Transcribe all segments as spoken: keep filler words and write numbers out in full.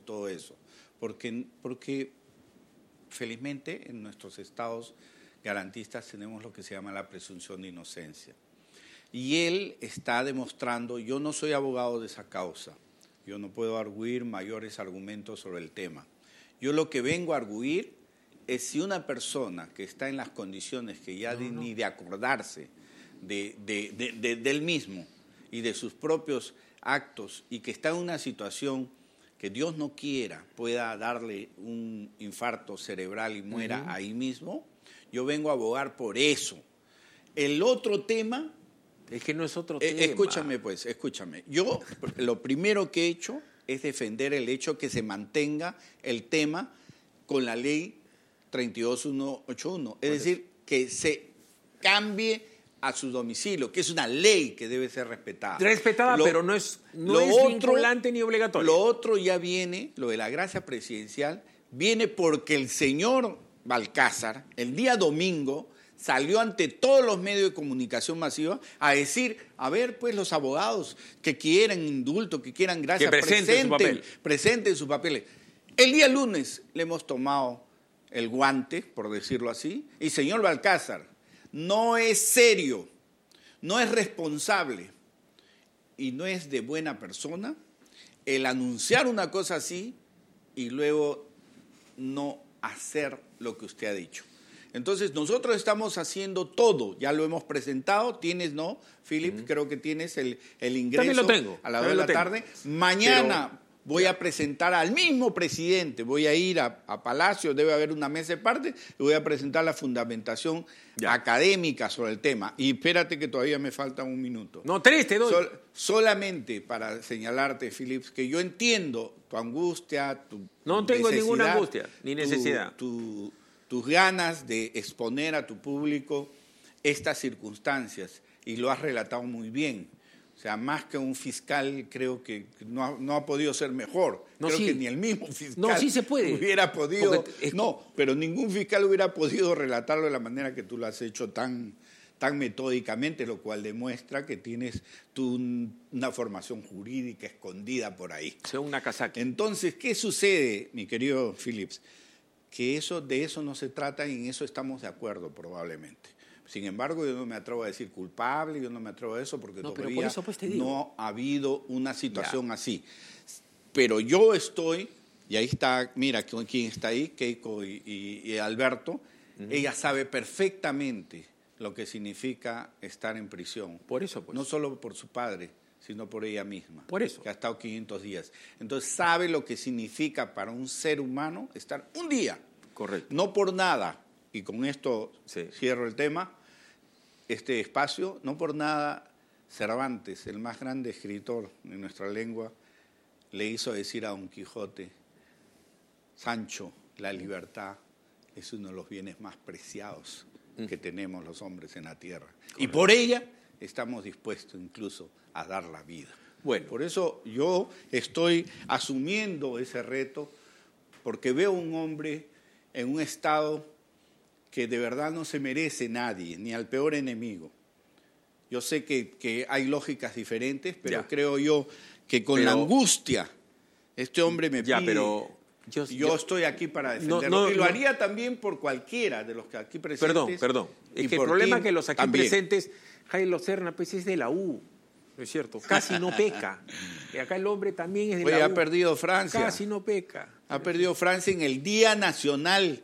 todo eso, porque, porque felizmente en nuestros estados garantistas tenemos lo que se llama la presunción de inocencia. Y él está demostrando, yo no soy abogado de esa causa, yo no puedo arguir mayores argumentos sobre el tema. Yo lo que vengo a arguir es si una persona que está en las condiciones que ya no, de, no. ni de acordarse de, de, de, de, del mismo y de sus propios actos y que está en una situación que Dios no quiera pueda darle un infarto cerebral y muera uh-huh. ahí mismo, yo vengo a abogar por eso. El otro tema... Es que no es otro eh, tema. Escúchame pues, escúchame. Yo lo primero que he hecho es defender el hecho que se mantenga el tema con la ley treinta y dos mil ciento ochenta y uno. Es decir, que se cambie a su domicilio, que es una ley que debe ser respetada. Respetada, lo, pero no es, no es otro, vinculante ni obligatorio. Lo otro ya viene, lo de la gracia presidencial, viene porque el señor Balcázar, el día domingo, salió ante todos los medios de comunicación masiva a decir, a ver, pues los abogados que quieran indulto, que quieran gracia, que presenten, presenten, su papel. presenten sus papeles. El día lunes le hemos tomado el guante, por decirlo así, y señor Balcázar, no es serio, no es responsable y no es de buena persona el anunciar una cosa así y luego no hacer lo que usted ha dicho. Entonces, nosotros estamos haciendo todo, ya lo hemos presentado, tienes, ¿no, Philip? Uh-huh. Creo que tienes el, el ingreso. También lo tengo. A las dos de la tarde. Mañana... Pero... voy a presentar al mismo presidente, voy a ir a, a Palacio, debe haber una mesa de parte, y voy a presentar la fundamentación ya. académica sobre el tema. Y espérate que todavía me falta un minuto. No, tres te doy. Sol, solamente para señalarte, Philips, que yo entiendo tu angustia, tu No tengo ninguna angustia, ni necesidad. Tu, tu, tus ganas de exponer a tu público estas circunstancias, y lo has relatado muy bien. O sea, más que un fiscal, creo que no ha, no ha podido ser mejor. No, creo sí. que ni el mismo fiscal no, sí se puede. hubiera podido... Es... No, pero ningún fiscal hubiera podido relatarlo de la manera que tú lo has hecho tan, tan metódicamente, lo cual demuestra que tienes tú una formación jurídica escondida por ahí. Sea una casaca. Entonces, ¿qué sucede, mi querido Philips? Que eso, de eso no se trata y en eso estamos de acuerdo probablemente. Sin embargo, yo no me atrevo a decir culpable, yo no me atrevo a eso porque no, todavía por eso, pues, te digo. no ha habido una situación ya. así. Pero yo estoy, y ahí está, mira quién está ahí, Keiko y, y, y Alberto, uh-huh. ella sabe perfectamente lo que significa estar en prisión. Por eso, pues. No solo por su padre, sino por ella misma. Por eso. Que ha estado quinientos días. Entonces sabe lo que significa para un ser humano estar un día. Correcto. No por nada, y con esto sí. cierro el tema, este espacio, no por nada Cervantes, el más grande escritor de nuestra lengua, le hizo decir a Don Quijote, Sancho, la libertad es uno de los bienes más preciados mm. que tenemos los hombres en la tierra. Correcto. Y por ella estamos dispuestos incluso a dar la vida. Bueno. Por eso yo estoy asumiendo ese reto, porque veo un hombre en un estado que de verdad no se merece nadie, ni al peor enemigo. Yo sé que, que hay lógicas diferentes, pero ya. creo yo que con pero, la angustia este hombre me ya, pide... Pero yo, yo, yo estoy aquí para defenderlo. No, no, y lo no. haría también por cualquiera de los que aquí presentes. Perdón, perdón. Es que el problema es que los aquí también. presentes, Jairo Serna, pues es de la U, ¿no es cierto? Casi no peca. Y acá el hombre también es de Oye, la ha U. ha perdido Francia. Casi no peca. Ha perdido Francia en el Día Nacional,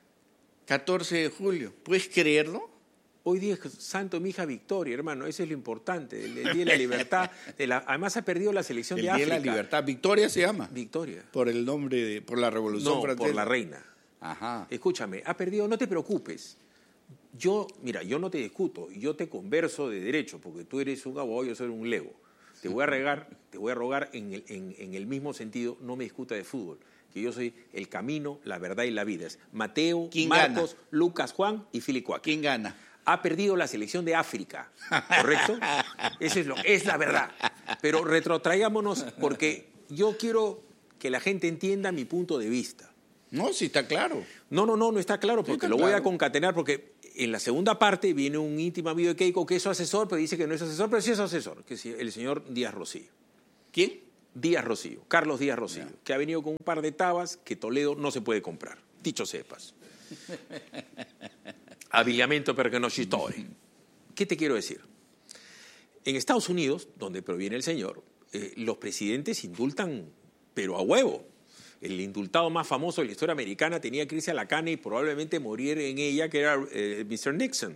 catorce de julio. ¿Puedes creerlo? Hoy día es Santo mi hija Victoria, hermano, eso es lo importante, el, el Día de la Libertad. De la, además ha perdido la selección el de Día África. El Día de la Libertad, Victoria se llama. Victoria. Por el nombre, de, por la Revolución no, Francesa. por la reina. Ajá. Escúchame, ha perdido, no te preocupes. Yo, mira, yo no te discuto, yo te converso de derecho, porque tú eres un abogado, yo soy un lego. Te voy a rogar, te voy a rogar en el, en, en el mismo sentido, no me discuta de fútbol, que yo soy el camino, la verdad y la vida. Es Mateo, Marcos, gana? Lucas, Juan y Filicuac. ¿Quién gana? Ha perdido la selección de África, ¿correcto? Eso es lo, es la verdad. Pero retrotraigámonos porque yo quiero que la gente entienda mi punto de vista. No, sí está claro. No, no, no, no está claro porque está lo claro. voy a concatenar porque en la segunda parte viene un íntimo amigo de Keiko que es su asesor, pero dice que no es asesor, pero sí es su asesor, que es el señor Díaz Rosillo. ¿Quién? Díaz Rosillo, Carlos Díaz Rosillo, Ya. que ha venido con un par de tabas que Toledo no se puede comprar, dicho sepas. Abbigliamento perché non ci story. ¿Qué te quiero decir? En Estados Unidos, donde proviene el señor, eh, los presidentes indultan, pero a huevo. El indultado más famoso de la historia americana tenía crisis a la cana y probablemente morir en ella, que era eh, mister Nixon.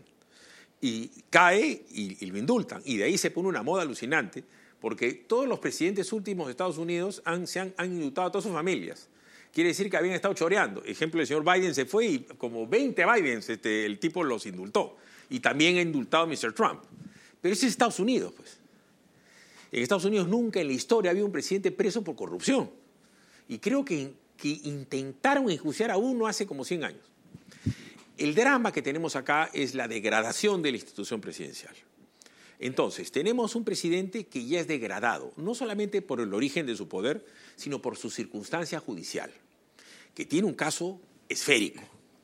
Y cae y, y lo indultan. Y de ahí se pone una moda alucinante, porque todos los presidentes últimos de Estados Unidos han, se han, han indultado a todas sus familias. Quiere decir que habían estado choreando. Ejemplo, el señor Biden se fue y como veinte Bidens este, el tipo los indultó. Y también ha indultado a mister Trump. Pero ese es Estados Unidos, pues. En Estados Unidos nunca en la historia había un presidente preso por corrupción. Y creo que, que intentaron enjuiciar a uno hace como cien años. El drama que tenemos acá es la degradación de la institución presidencial. Entonces, tenemos un presidente que ya es degradado, no solamente por el origen de su poder, sino por su circunstancia judicial, que tiene un caso esférico.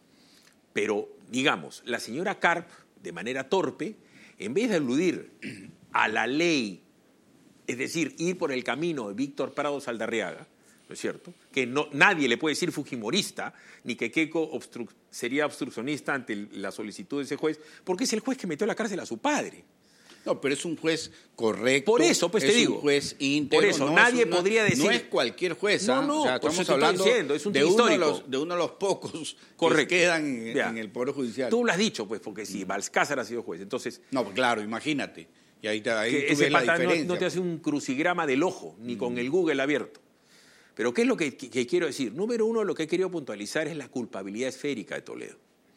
Pero, digamos, la señora Karp, de manera torpe, en vez de aludir a la ley, es decir, ir por el camino de Víctor Prado Saldarriaga, ¿no es cierto?, que no, nadie le puede decir fujimorista, ni que Keiko obstru sería obstruccionista ante la solicitud de ese juez, porque es el juez que metió a la cárcel a su padre. No, pero es un juez correcto. Por eso, pues te es digo. Es un juez íntegro. Por eso, no nadie una, podría decir... No es cualquier juez. No, no, o sea, por estamos eso te hablando estoy diciendo, es un de, uno de, histórico. los, de uno de los pocos Correcto. que quedan en, Ya. en el Poder Judicial. Tú lo has dicho, pues, porque si Balcázar ha sido juez, entonces... No, pues claro, imagínate. Y ahí, te, ahí que tú ese ves la pata no, diferencia. no te hace un crucigrama del ojo, ni con el Google abierto. Pero ¿qué es lo que, que, que quiero decir? Número uno, lo que he querido puntualizar es la culpabilidad esférica de Toledo.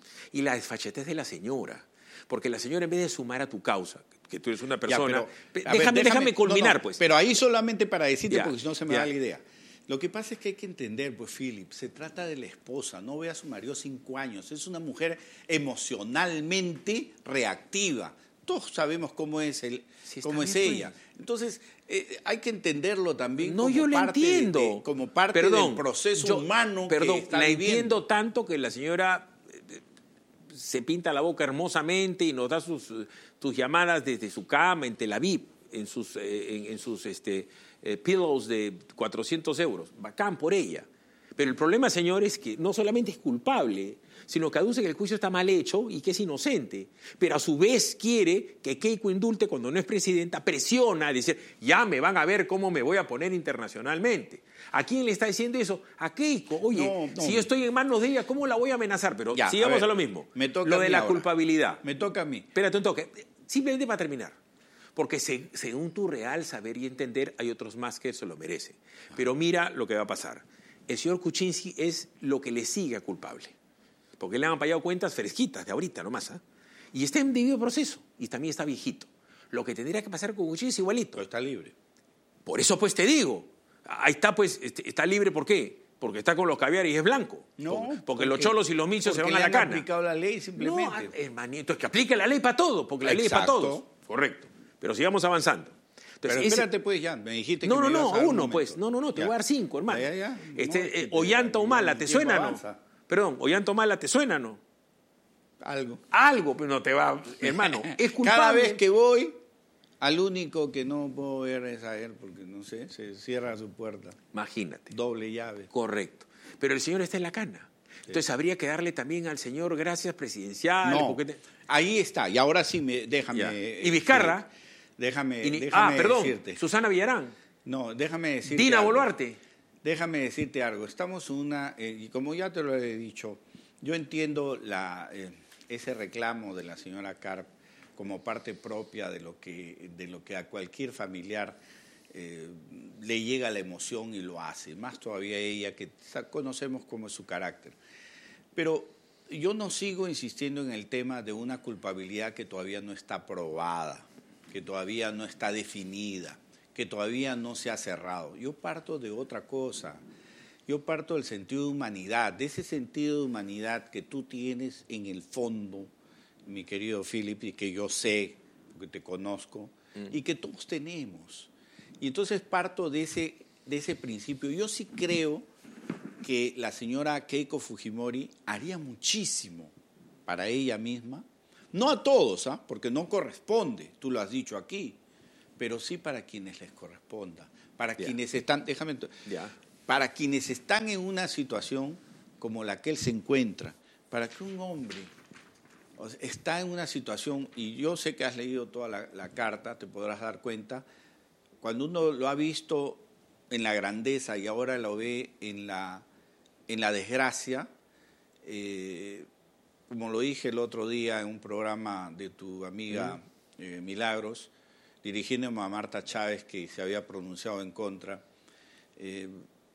Y la desfachatez de la señora. Porque la señora, en vez de sumar a tu causa, que tú eres una persona... Ya, pero, a ver, déjame, déjame culminar, no, no, pues. Pero ahí solamente para decirte, Ya, porque si no se me ya. da la idea. Lo que pasa es que hay que entender, pues, Philip, se trata de la esposa. No ve a su marido cinco años. Es una mujer emocionalmente reactiva. Todos sabemos cómo es, el, Sí, está cómo es bien, ella. Entonces, eh, hay que entenderlo también No, como yo la parte, de- entiendo. de- como parte Perdón, del proceso yo- humano Perdón, que está la viviendo. entiendo tanto que la señora eh, se pinta la boca hermosamente y nos da sus, tus llamadas desde su cama en Tel Aviv, en sus, eh, en, en sus este, eh, pillows de cuatrocientos euros. Bacán por ella. Pero el problema, señor, es que no solamente es culpable, sino que aduce que el juicio está mal hecho y que es inocente. Pero a su vez quiere que Keiko indulte cuando no es presidenta, presiona a decir, ya me van a ver cómo me voy a poner internacionalmente. ¿A quién le está diciendo eso? A Keiko. Oye, No, no. si yo estoy en manos de ella, ¿cómo la voy a amenazar? Pero Ya, sigamos a a, ver, lo mismo. me toca lo a de mí la ahora. culpabilidad. Me toca a mí. Espérate un toque. Simplemente para terminar. Porque se, según tu real saber y entender, hay otros más que se lo merecen. Pero mira lo que va a pasar. El señor Kuczynski es lo que le sigue a culpable. Porque le han pagado cuentas fresquitas de ahorita nomás. ¿eh? Y está en debido proceso. Y también está viejito. Lo que tendría que pasar con Kuczynski es igualito. Pero está libre. Por eso pues te digo. Ahí está pues, este, está libre, ¿por qué? Porque está con los caviares y es blanco. No, porque, porque porque- los cholos y los milcios se porque van a le la han cana. aplicado la ley simplemente. No, hermanito, es que aplique la ley para todo, porque la ley es para Exacto. todos. Correcto. Pero sigamos avanzando. Entonces, Pero ese- espérate, pues, ya. Me dijiste no, que no, me ibas no, a dar un uno, momento. pues. No, no, no, te Ya. voy a dar cinco, hermano. Ya, ya, ya. Este, No, eh, que- Ollanta Humala, el ¿te tiempo suena no? avanza. Perdón, Ollanta Humala, ¿te suena no? Algo. Algo, pero no te va, hermano, es culpable. Cada vez que voy, al único que no puedo ver es a él, porque no sé, se cierra su puerta. Imagínate. Doble llave. Correcto. Pero el señor está en la cana. Entonces habría que darle también al señor gracias presidenciales. No, porque te- ahí está. Y ahora sí, me, déjame. Ya. eh, ¿Y Vizcarra? sí, déjame, y ni- déjame ah, perdón, decirte. Susana Villarán, No, déjame decirte. Dina algo. Boluarte. Déjame decirte algo. Estamos en una. eh, y como ya te lo he dicho, yo entiendo la, eh, ese reclamo de la señora Karp como parte propia de lo que, de lo que a cualquier familiar eh, le llega la emoción y lo hace. Más todavía ella, que sa- conocemos cómo es su carácter. Pero yo no sigo insistiendo en el tema de una culpabilidad que todavía no está probada, que todavía no está definida, que todavía no se ha cerrado. Yo parto de otra cosa. Yo parto del sentido de humanidad, de ese sentido de humanidad que tú tienes en el fondo, mi querido Philip, y que yo sé, porque te conozco, mm. y que todos tenemos. Y entonces parto de ese, de ese principio. Yo sí creo que la señora Keiko Fujimori haría muchísimo para ella misma, no a todos, ¿ah? Porque no corresponde, tú lo has dicho aquí, pero sí para quienes les corresponda, para Ya. quienes están, déjame, Ya. para quienes están en una situación como la que él se encuentra, para que un hombre o sea, está en una situación, y yo sé que has leído toda la, la carta, te podrás dar cuenta, cuando uno lo ha visto en la grandeza y ahora lo ve en la, en la desgracia, eh, como lo dije el otro día en un programa de tu amiga mm. eh, Milagros, dirigiéndome a Marta Chávez, que se había pronunciado en contra, eh,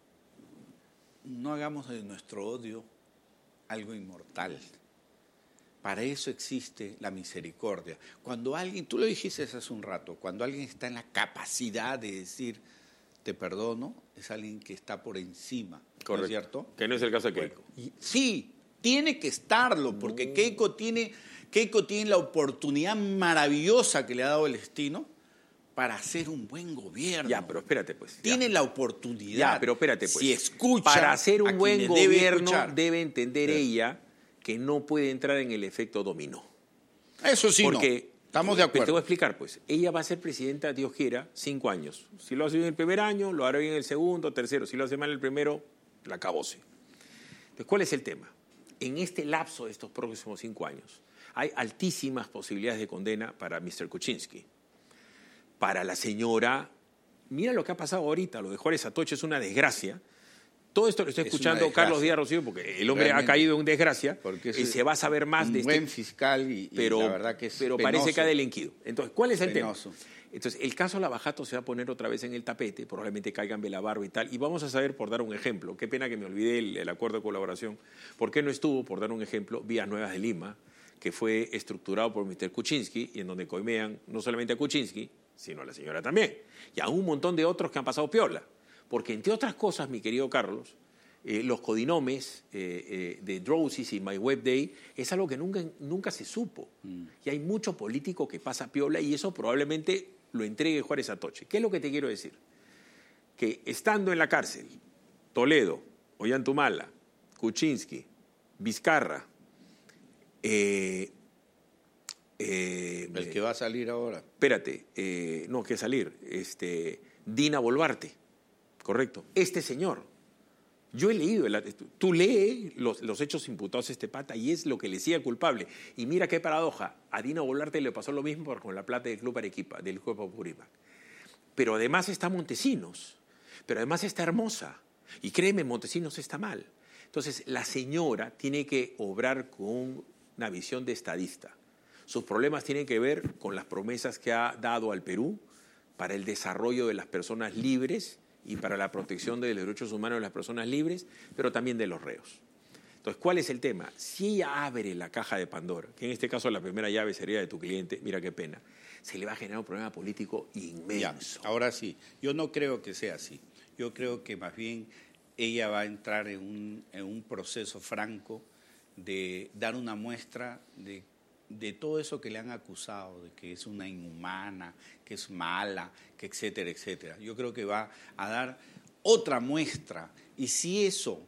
no hagamos de nuestro odio algo inmortal. Para eso existe la misericordia. Cuando alguien, tú lo dijiste hace un rato, cuando alguien está en la capacidad de decir, te perdono, es alguien que está por encima, Correcto. ¿no es cierto? Que no es el caso de Keiko. Bueno, sí, tiene que estarlo, porque no. Keiko tiene, Keiko tiene la oportunidad maravillosa que le ha dado el destino para hacer un buen gobierno. Ya, pero espérate, pues. Tiene ya. la oportunidad. Ya, pero espérate, pues. Si escucha para hacer un buen gobierno debe, debe entender sí. ella que no puede entrar en el efecto dominó. Eso sí, porque no. Estamos de acuerdo. Te voy a explicar, pues. Ella va a ser presidenta, Dios quiera, cinco años. Si lo hace bien el primer año, lo hará bien el segundo, tercero. Si lo hace mal el primero, la acabóse. Entonces, ¿cuál es el tema? En este lapso de estos próximos cinco años, hay altísimas posibilidades de condena para mister Kuczynski. Para la señora, mira lo que ha pasado ahorita, lo de Juárez Atoche es una desgracia. Todo esto lo estoy escuchando Carlos Díaz Rocío, porque el hombre Realmente, ha caído en desgracia, y se va a saber más un de buen este... fiscal y, y pero, la verdad que es Pero penoso. parece que ha delinquido. Entonces, ¿cuál es el penoso. tema? Entonces, el caso Lavajato se va a poner otra vez en el tapete, probablemente caigan Belabarba y tal, y vamos a saber, por dar un ejemplo, qué pena que me olvidé el, el acuerdo de colaboración, ¿por qué no estuvo, por dar un ejemplo, Vías Nuevas de Lima, que fue estructurado por mister Kuczynski, y en donde coimean no solamente a Kuczynski, sino a la señora también, y a un montón de otros que han pasado piola? Porque, entre otras cosas, mi querido Carlos, eh, los codinomes eh, eh, de Drowsy y My Web Day es algo que nunca, nunca se supo. Mm. Y hay mucho político que pasa piola y eso probablemente lo entregue Juárez Atoche. ¿Qué es lo que te quiero decir? Que estando en la cárcel, Toledo, Ollantumala, Kuczynski, Vizcarra, eh, eh, el que va a salir ahora. Espérate, eh, no, que salir, este, Dina Boluarte, correcto. Este señor, yo he leído, el, tú lees los, los hechos imputados a este pata y es lo que le hacía culpable. Y mira qué paradoja, a Dina Boluarte le pasó lo mismo con la plata del Club Arequipa, del Club Apurímac. Pero además está Montesinos, pero además está Hermosa. Y créeme, Montesinos está mal. Entonces, la señora tiene que obrar con una visión de estadista. Sus problemas tienen que ver con las promesas que ha dado al Perú para el desarrollo de las personas libres y para la protección de los derechos humanos de las personas libres, pero también de los reos. Entonces, ¿cuál es el tema? Si ella abre la caja de Pandora, que en este caso la primera llave sería de tu cliente, mira qué pena, se le va a generar un problema político inmenso. Ya, ahora sí, yo no creo que sea así. Yo creo que más bien ella va a entrar en un, en un proceso franco de dar una muestra de, de todo eso que le han acusado, de que es una inhumana, que es mala, que etcétera, etcétera. Yo creo que va a dar otra muestra y si eso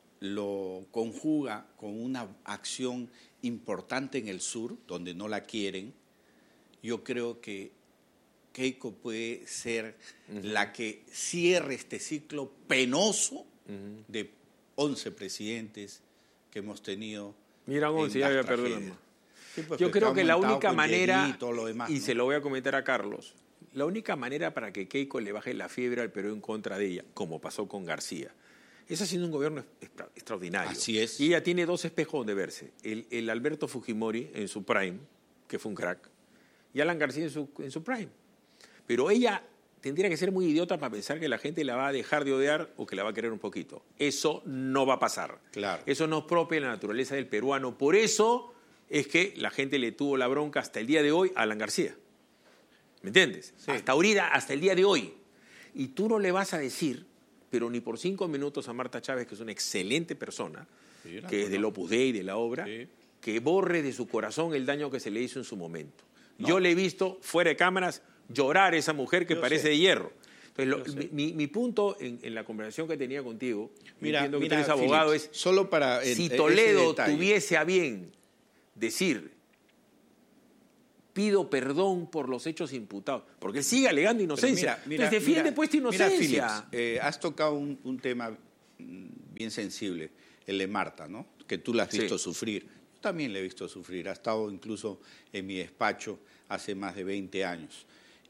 lo conjuga con una acción importante en el sur, donde no la quieren, yo creo que Keiko puede ser uh-huh. la que cierre este ciclo penoso uh-huh. de once presidentes que hemos tenido. Mira, once ya había perdido el sí, pues, Yo creo que la única manera, y, todo lo demás, y ¿no? se lo voy a comentar a Carlos, la única manera para que Keiko le baje la fiebre al Perú en contra de ella, como pasó con García, es haciendo un gobierno extra, extraordinario. Así es. Y ella tiene dos espejos donde verse. El, el Alberto Fujimori en su prime, que fue un crack, y Alan García en su, en su prime. Pero ella tendría que ser muy idiota para pensar que la gente la va a dejar de odiar o que la va a querer un poquito. Eso no va a pasar. Claro. Eso no es propio de la naturaleza del peruano. Por eso es que la gente le tuvo la bronca hasta el día de hoy a Alan García. ¿Me entiendes? Sí. Hasta ahorita, hasta el día de hoy. Y tú no le vas a decir, pero ni por cinco minutos a Marta Chávez, que es una excelente persona, sí, que es del Opus Dei, de la obra, sí. que borre de su corazón el daño que se le hizo en su momento. No. Yo le he visto, fuera de cámaras, llorar a esa mujer que Yo parece sé. de hierro. Entonces, lo, mi, mi punto en, en la conversación que tenía contigo, mira, entiendo que mira, tú eres abogado, Philips, es solo para si Toledo tuviese a bien decir pido perdón por los hechos imputados. Porque él sigue alegando inocencia. Mira, mira, Entonces defiende mira, pues tu inocencia. Mira, Philips, eh, has tocado un, un tema bien sensible, el de Marta, ¿no? Que tú la has visto sí. sufrir. Yo también la he visto sufrir. Ha estado incluso en mi despacho hace más de veinte años.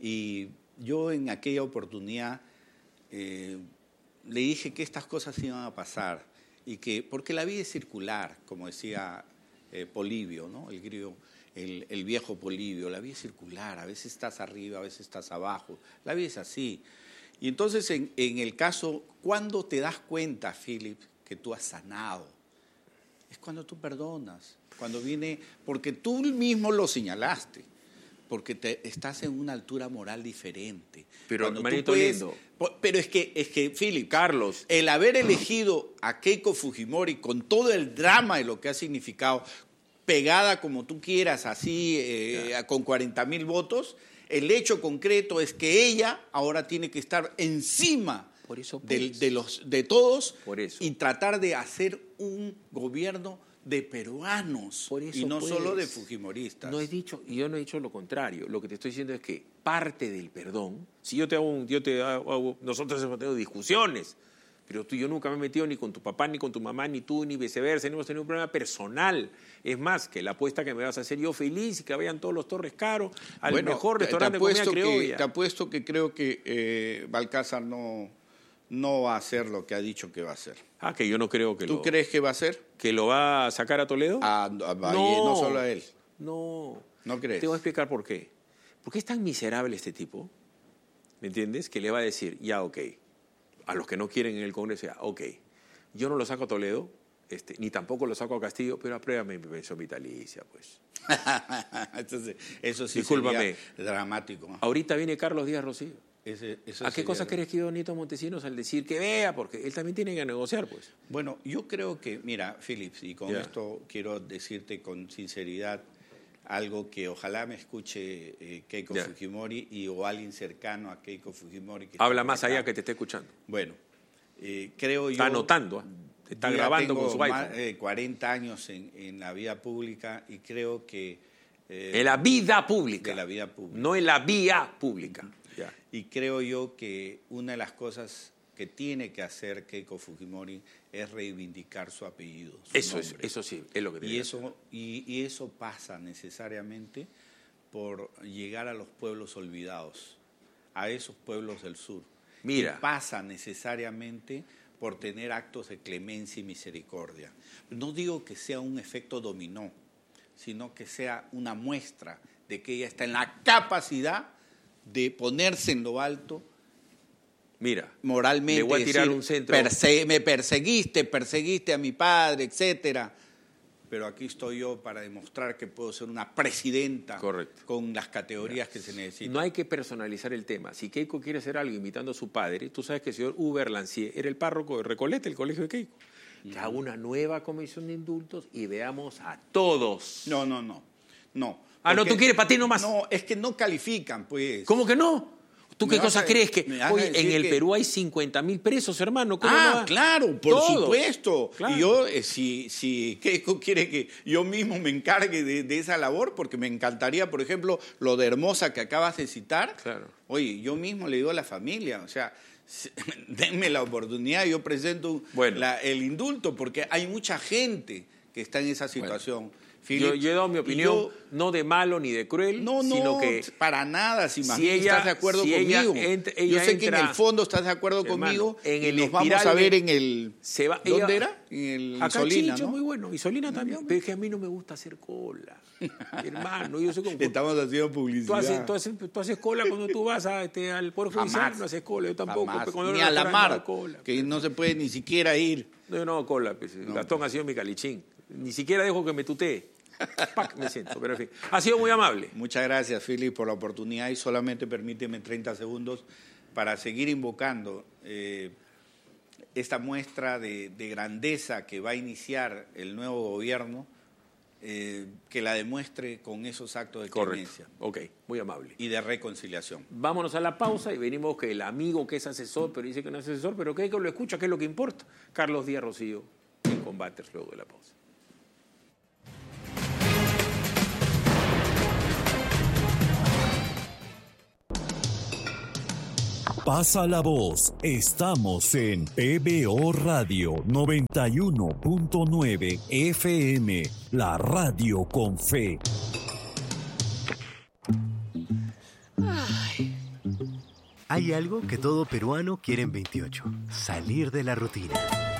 Y yo en aquella oportunidad eh, le dije que estas cosas iban a pasar y que, porque la vida es circular, como decía eh, Polibio, ¿no? El griego, el, el viejo Polibio, la vida es circular, a veces estás arriba, a veces estás abajo, la vida es así. Y entonces en, en el caso, ¿cuándo te das cuenta, Philip, que tú has sanado? Es cuando tú perdonas, cuando viene, porque tú mismo lo señalaste. Porque te, estás en una altura moral diferente. Pero, Cuando manito puedes, lindo. Pero es que, es que, Philip, Carlos, el haber elegido a Keiko Fujimori con todo el drama de lo que ha significado, pegada como tú quieras, así, eh, con cuarenta mil votos, el hecho concreto es que ella ahora tiene que estar encima Por eso, pues. de, de, los, de todos Por eso. y tratar de hacer un gobierno de peruanos Por eso, y no pues, solo de fujimoristas. No he dicho, yo no he dicho lo contrario. Lo que te estoy diciendo es que parte del perdón, si yo te hago, un, yo te hago nosotros hemos tenido discusiones, pero tú yo nunca me he metido ni con tu papá, ni con tu mamá, ni tú, ni viceversa, no hemos tenido un problema personal. Es más, que la apuesta que me vas a hacer yo feliz y que vayan todos los Torres Caro al bueno, mejor te, restaurante te de comida que, criolla. Te apuesto que creo que eh, Balcázar no, no va a hacer lo que ha dicho que va a hacer. Ah, que yo no creo que ¿Tú lo... ¿Tú crees que va a hacer? ¿Que lo va a sacar a Toledo? A, a, a no, no solo a él. No. ¿No crees? Te voy a explicar por qué. ¿Por qué es tan miserable este tipo? ¿Me entiendes? Que le va a decir, ya, ok, a los que no quieren en el Congreso, ya, ok, yo no lo saco a Toledo, este, ni tampoco lo saco a Castillo, pero apruébame mi pensión vitalicia, pues. Entonces, eso sí Discúlpame. sería dramático, ¿no? Ahorita viene Carlos Díaz Rocío. Ese, eso ¿A qué sería... cosa crees que iba Nito Montesinos al decir que vea? Porque él también tiene que negociar, pues. Bueno, yo creo que, mira, Philips, y con yeah. esto quiero decirte con sinceridad algo que ojalá me escuche eh, Keiko yeah. Fujimori y o alguien cercano a Keiko Fujimori. Que Habla más allá que te esté escuchando. Bueno, eh, creo yo... Está anotando, ¿eh? Está grabando con su iPhone. Más de cuarenta años en, en la vida pública y creo que... Eh, en la vida pública. De la vida pública. No en la vía pública. Yeah. Y creo yo que una de las cosas que tiene que hacer Keiko Fujimori es reivindicar su apellido, su eso nombre. es, eso sí, es lo que tiene y que eso hacer. y, y eso pasa necesariamente por llegar a los pueblos olvidados, a esos pueblos del sur. Mira. Y pasa necesariamente por tener actos de clemencia y misericordia. No digo que sea un efecto dominó, sino que sea una muestra de que ella está en la capacidad de ponerse en lo alto, mira, moralmente, le voy a tirar decir, un centro. Perse me perseguiste, perseguiste a mi padre, etcétera. Pero aquí estoy yo para demostrar que puedo ser una presidenta. Correcto. Con las categorías que se necesitan. No hay que personalizar el tema. Si Keiko quiere hacer algo imitando a su padre, tú sabes que el señor Uber Lancier era el párroco de Recoleta, el colegio de Keiko. Que haga una nueva comisión de indultos y veamos a todos. No, no, no. No. Ah, no, tú quieres para ti nomás. No, es que no califican, pues. ¿Cómo que no? ¿Tú qué cosa a, crees? Que oye, en el que... Perú hay cincuenta mil presos, hermano. ¿Cómo ah, no va? claro, por Todos. supuesto. Claro. Y yo, eh, si, si Keiko quiere que yo mismo me encargue de, de esa labor, porque me encantaría, por ejemplo, lo de Hermosa que acabas de citar. Claro. Oye, yo mismo le digo a la familia, o sea, denme la oportunidad, yo presento bueno. la, el indulto, porque hay mucha gente que está en esa situación. Bueno. Philip, yo, yo he dado mi opinión, yo, no de malo ni de cruel, no, no, sino que... para nada, si más si bien ella, estás de acuerdo si conmigo. Ella ent, ella yo sé entra, que en el fondo estás de acuerdo hermano, conmigo en y el nos vamos a ver en el... Se va, ¿Dónde ella, era? En el acá Isolina, Chicho, ¿no? muy bueno. Isolina no, también. No, pero es que a mí no me gusta hacer cola. Hermano, yo sé cómo... Estamos haciendo publicidad. Tú haces, tú, haces, tú haces cola cuando tú vas a, este, al Poder Judicial, no haces cola. Yo tampoco. Ni a la mar, cola, que pero... no se puede ni siquiera ir. No, yo no hago cola. Pues. No, Gastón pues. ha sido mi calichín. Ni siquiera dejo que me tutee. Pac, me siento, pero en fin. Ha sido muy amable. Muchas gracias, Philip, por la oportunidad y solamente permíteme treinta segundos para seguir invocando eh, esta muestra de, de grandeza que va a iniciar el nuevo gobierno, eh, que la demuestre con esos actos de clemencia. Ok, muy amable. Y de reconciliación. Vámonos a la pausa y venimos que el amigo que es asesor, pero dice que no es asesor, pero que lo escucha, que es lo que importa. Carlos Díaz Rocío en Combates luego de la pausa. Pasa la voz. Estamos en P B O Radio noventa y uno punto nueve F M, la radio con fe. Ay. Hay algo que todo peruano quiere en veintiocho, salir de la rutina.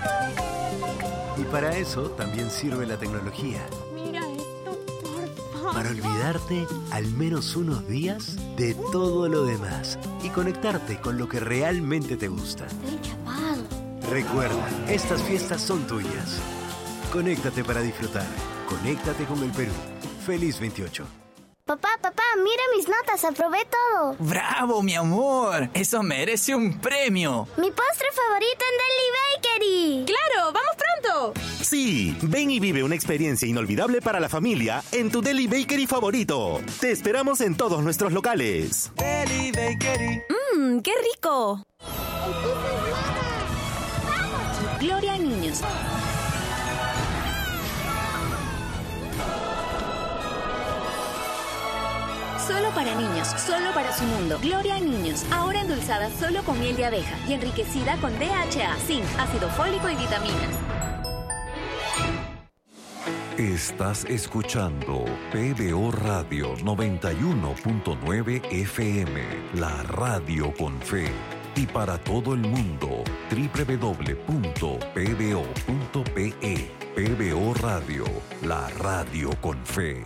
Y para eso también sirve la tecnología. Mira esto, por favor. Para olvidarte al menos unos días de todo lo demás y conectarte con lo que realmente te gusta. Estoy chapado. Recuerda, estas fiestas son tuyas. Conéctate para disfrutar. Conéctate con el Perú. Feliz veintiocho. Papá, papá, mira mis notas, aprobé todo. ¡Bravo, mi amor! Eso merece un premio. Mi postre favorito en Deli Bakery. ¡Claro! ¡Vamos pronto! Sí, ven y vive una experiencia inolvidable para la familia en tu Deli Bakery favorito. Te esperamos en todos nuestros locales. Deli Bakery. ¡Mmm, qué rico! Gloria a niños. Solo para niños, solo para su mundo. Gloria a niños, ahora endulzada solo con miel de abeja y enriquecida con D H A, zinc, ácido fólico y vitaminas. Estás escuchando P B O Radio noventa y uno punto nueve F M, la radio con fe. Y para todo el mundo, doble u doble u doble u punto p b o punto p e. P B O Radio, la radio con fe.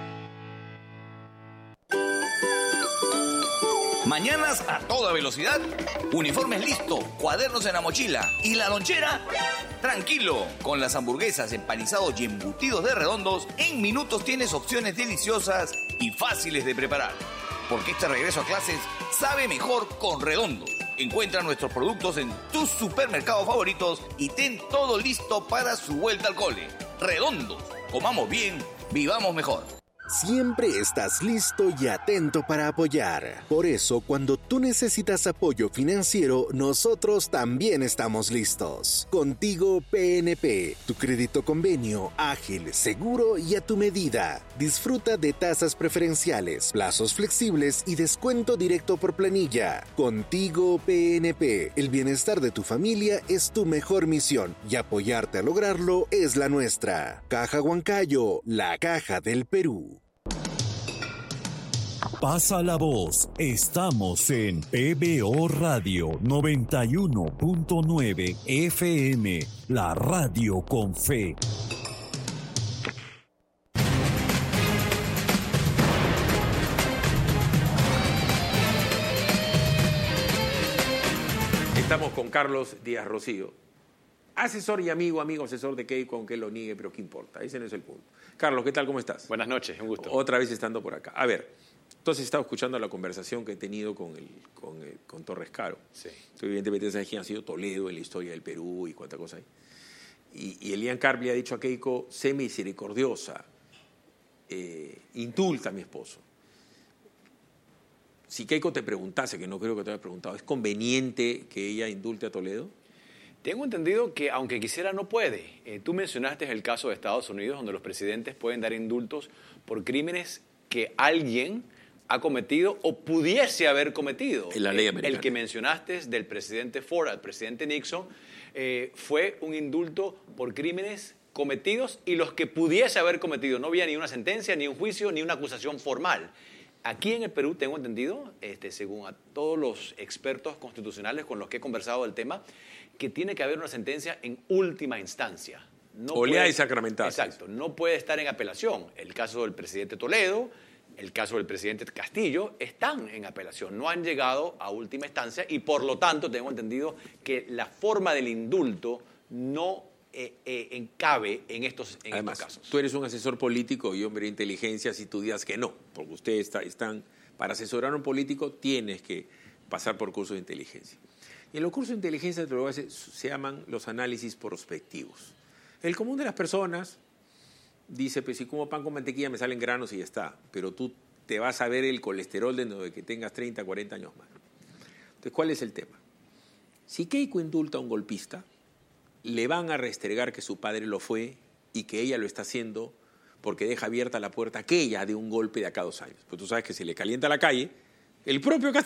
Mañanas a toda velocidad, uniformes listos, cuadernos en la mochila y la lonchera. Tranquilo, con las hamburguesas, empanizados y embutidos de Redondos, en minutos tienes opciones deliciosas y fáciles de preparar. Porque este regreso a clases sabe mejor con Redondos. Encuentra nuestros productos en tus supermercados favoritos y ten todo listo para su vuelta al cole. Redondos, comamos bien, vivamos mejor. Siempre estás listo y atento para apoyar. Por eso, cuando tú necesitas apoyo financiero, nosotros también estamos listos. Contigo P N P, tu crédito convenio, ágil, seguro y a tu medida. Disfruta de tasas preferenciales, plazos flexibles y descuento directo por planilla. Contigo P N P, el bienestar de tu familia es tu mejor misión y apoyarte a lograrlo es la nuestra. Caja Huancayo, la caja del Perú. Pasa la voz. Estamos en P B O Radio noventa y uno punto nueve F M, la radio con fe. Estamos con Carlos Díaz Rocío, asesor y amigo, amigo asesor de Keiko, aunque lo niegue, pero ¿qué importa? Ese no es el punto. Carlos, ¿qué tal? ¿Cómo estás? Buenas noches, un gusto. Otra vez estando por acá. A ver, entonces he estado escuchando la conversación que he tenido con, el, con, el, con Torres Caro. Sí. Tú evidentemente sabes quién ha sido Toledo en la historia del Perú y cuánta cosa hay. Y, y Elian Carp le ha dicho a Keiko, sé misericordiosa, eh, indulta a mi esposo. Si Keiko te preguntase, que no creo que te haya preguntado, ¿es conveniente que ella indulte a Toledo? Tengo entendido que aunque quisiera no puede. Eh, tú mencionaste el caso de Estados Unidos donde los presidentes pueden dar indultos por crímenes que alguien ha cometido o pudiese haber cometido. En la ley americana. El, el que mencionaste del presidente Ford al presidente Nixon eh, fue un indulto por crímenes cometidos y los que pudiese haber cometido. No había ni una sentencia, ni un juicio, ni una acusación formal. Aquí en el Perú, tengo entendido, este, según a todos los expertos constitucionales con los que he conversado del tema, que tiene que haber una sentencia en última instancia. No Oleada puede, y sacramentada. Exacto, no puede estar en apelación. El caso del presidente Toledo, el caso del presidente Castillo, están en apelación, no han llegado a última instancia y por lo tanto tengo entendido que la forma del indulto no eh, eh, encabe en estos, en Además, estos casos. Tú eres un asesor político y hombre de inteligencia si tú digas que no, porque ustedes está, están, para asesorar a un político tienes que pasar por cursos de inteligencia. Y en los cursos de inteligencia se, se llaman los análisis prospectivos. El común de las personas dice, pues si como pan con mantequilla me salen granos y ya está, pero tú te vas a ver el colesterol de que tengas treinta, cuarenta años más. Entonces, ¿cuál es el tema? Si Keiko indulta a un golpista, le van a restregar que su padre lo fue y que ella lo está haciendo porque deja abierta la puerta a que ella de un golpe de acá a dos años. Pues tú sabes que se le calienta la calle el propio Castillo.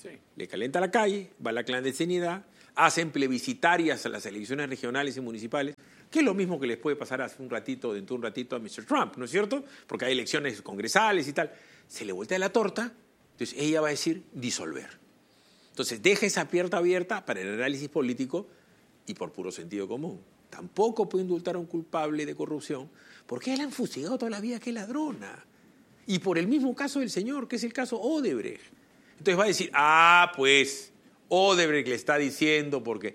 Sí. Le calienta la calle, va a la clandestinidad, hacen plebiscitarias a las elecciones regionales y municipales, que es lo mismo que les puede pasar hace un ratito, dentro de un ratito a mister Trump, ¿no es cierto? Porque hay elecciones congresales y tal. Se le voltea la torta, entonces ella va a decir disolver. Entonces deja esa puerta abierta para el análisis político y por puro sentido común. Tampoco puede indultar a un culpable de corrupción porque él han fusilado toda la vida que es ladrona. Y por el mismo caso del señor, que es el caso Odebrecht. Entonces va a decir, ah, pues, Odebrecht le está diciendo porque